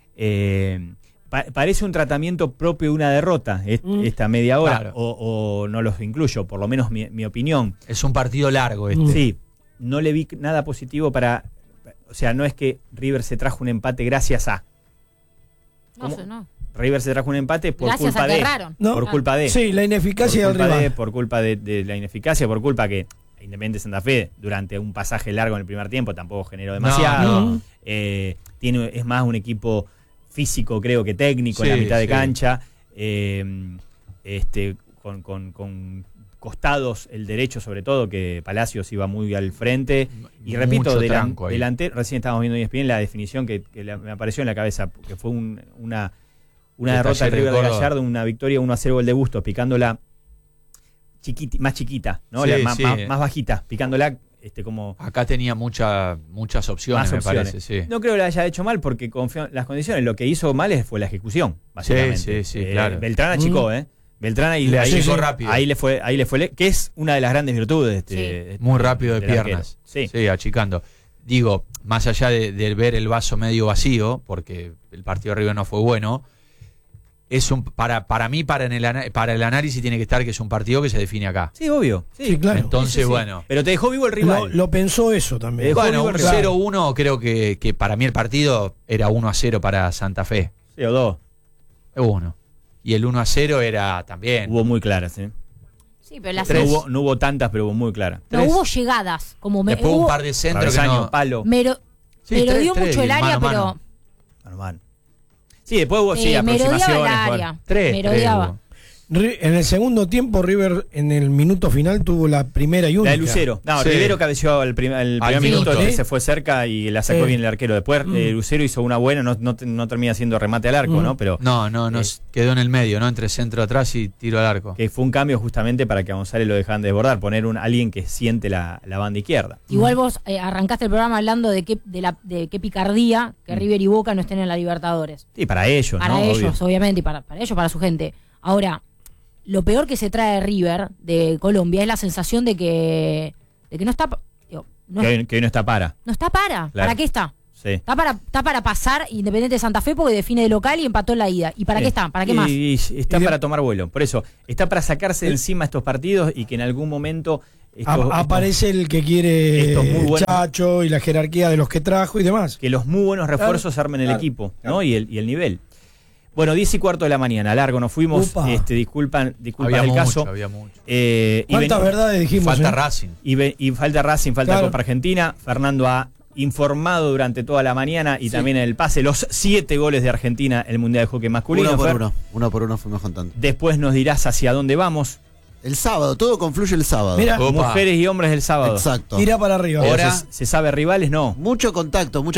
Eh, pa- parece un tratamiento propio de una derrota est- Mm. esta media hora, Claro. o, o no los incluyo, por lo menos mi, mi opinión. Es un partido largo este. Sí, no le vi nada positivo para... O sea, no es que River se trajo un empate gracias a... No ¿Cómo? sé, no. River se trajo un empate por Gracias culpa a que de... erraron. No. Por culpa de... Sí, la por ineficacia del culpa de, rival. por culpa de, de la ineficacia, por culpa que Independiente Santa Fe, durante un pasaje largo en el primer tiempo, tampoco generó demasiado. no. Eh, tiene, es más un equipo físico, creo que técnico, en la Sí, mitad de sí. cancha. Eh, este, con, con- con costados, el derecho sobre todo, que Palacios iba muy al frente. Y repito, Mucho delan- tranco ahí. delantero, recién estábamos viendo en E S P N la definición que, que la- me apareció en la cabeza, que fue un- una, una De derrota de Talleres de River de Córdoba. Gallardo, una victoria uno a cero gol de Bustos, picándola chiquiti- más chiquita, ¿no? Sí, La- más, sí. más- más bajita, picándola este, como Acá tenía mucha, muchas opciones, más me opciones. parece, sí. No creo que la haya hecho mal porque confió en las condiciones. Lo que hizo mal es- fue la ejecución, básicamente. Sí, sí, sí, Eh, claro. Beltrán achicó, Mm. ¿eh? Beltrán ahí, Le ahí, achicó sí, rápido. ahí le fue, ahí le fue, le- que es una de las grandes virtudes de este, Sí. de este- Muy rápido de del arquero. piernas. Sí. Sí, achicando. Digo, más allá de, de ver el vaso medio vacío, porque el partido de River no fue bueno, es un para para mí para en el ana- para el análisis tiene que estar que es un partido que se define acá. Sí, obvio. Sí, Sí, claro. Entonces, Sí, sí, sí. bueno. Pero te dejó vivo el rival. Lo, lo pensó eso también. Eh, Bueno, Vivo un el rival. cero uno creo que, que para mí el partido era uno a cero para Santa Fe. Sí, o dos. Uno. Y el uno a cero era también. Hubo muy claras, ¿eh? Sí, pero las No hubo, no hubo tantas, pero hubo muy claras. no tres. hubo llegadas. Como me, Después hubo- un par de centros que Travesaño, no. palo. mero- Sí, pero tres, dio tres, mucho el mano área, a pero mano. Mano a mano. Sí, después hubo sí, Eh, merodeaba aproximaciones. el bueno. área. Tres, Merodeaba. tres, Ri- En el segundo tiempo, River en el minuto final tuvo la primera y única. La de Lucero. No, Sí. Rivero cabeció el, prim- el Al primer minuto, minuto. que Sí. se fue cerca y la sacó Eh. bien el arquero. Después Mm. eh, Lucero hizo una buena, no, no, no termina siendo remate al arco, Mm. ¿no? Pero No, no, no, Eh. quedó en el medio, ¿no? Entre centro atrás y tiro al arco. que fue un cambio justamente para que a González lo dejaran desbordar, poner un alguien que siente la, la banda izquierda. Igual vos eh, arrancaste el programa hablando de qué, de la, de qué picardía que River y Boca no estén en la Libertadores. Sí, para ellos, Para ¿no? ellos, Obvio. obviamente, y para, para ellos, para su gente. Ahora, lo peor que se trae de River, de Colombia, es la sensación de que, de que no está, digo, no, Que, hoy, que hoy no está para. no está para. Claro. ¿Para qué está? Sí. Está para, está para pasar Independiente de Santa Fe porque define de local y empató en la ida. ¿Y para Sí. qué está? ¿Para qué Y- más? y está Y de- para tomar vuelo. Por eso, está para sacarse de encima estos partidos y que en algún momento estos- A- estos- aparece el que quiere estos muy buenos- Chacho y la jerarquía de los que trajo y demás. que los muy buenos refuerzos armen el claro, equipo, claro. ¿no? Y el, y el nivel. Bueno, diez y cuarto de la mañana, largo, nos fuimos. Upa. Este, disculpan, disculpan Había el mucho, caso. había mucho. Eh, y ¿Cuántas ven- verdades dijimos? Falta eh? Racing. Y, ve- y falta Racing, falta Claro. Copa Argentina. Fernando ha informado durante toda la mañana y también en el pase los siete goles de Argentina en el Mundial de Hockey Masculino. Uno por Fer. uno. Uno por uno fuimos contando. Después nos dirás hacia dónde vamos. El sábado, todo confluye el sábado. Mira, Opa. Mujeres y hombres del sábado. Exacto. tira para arriba. Pero Ahora- se, se sabe rivales, no. Mucho contacto, mucha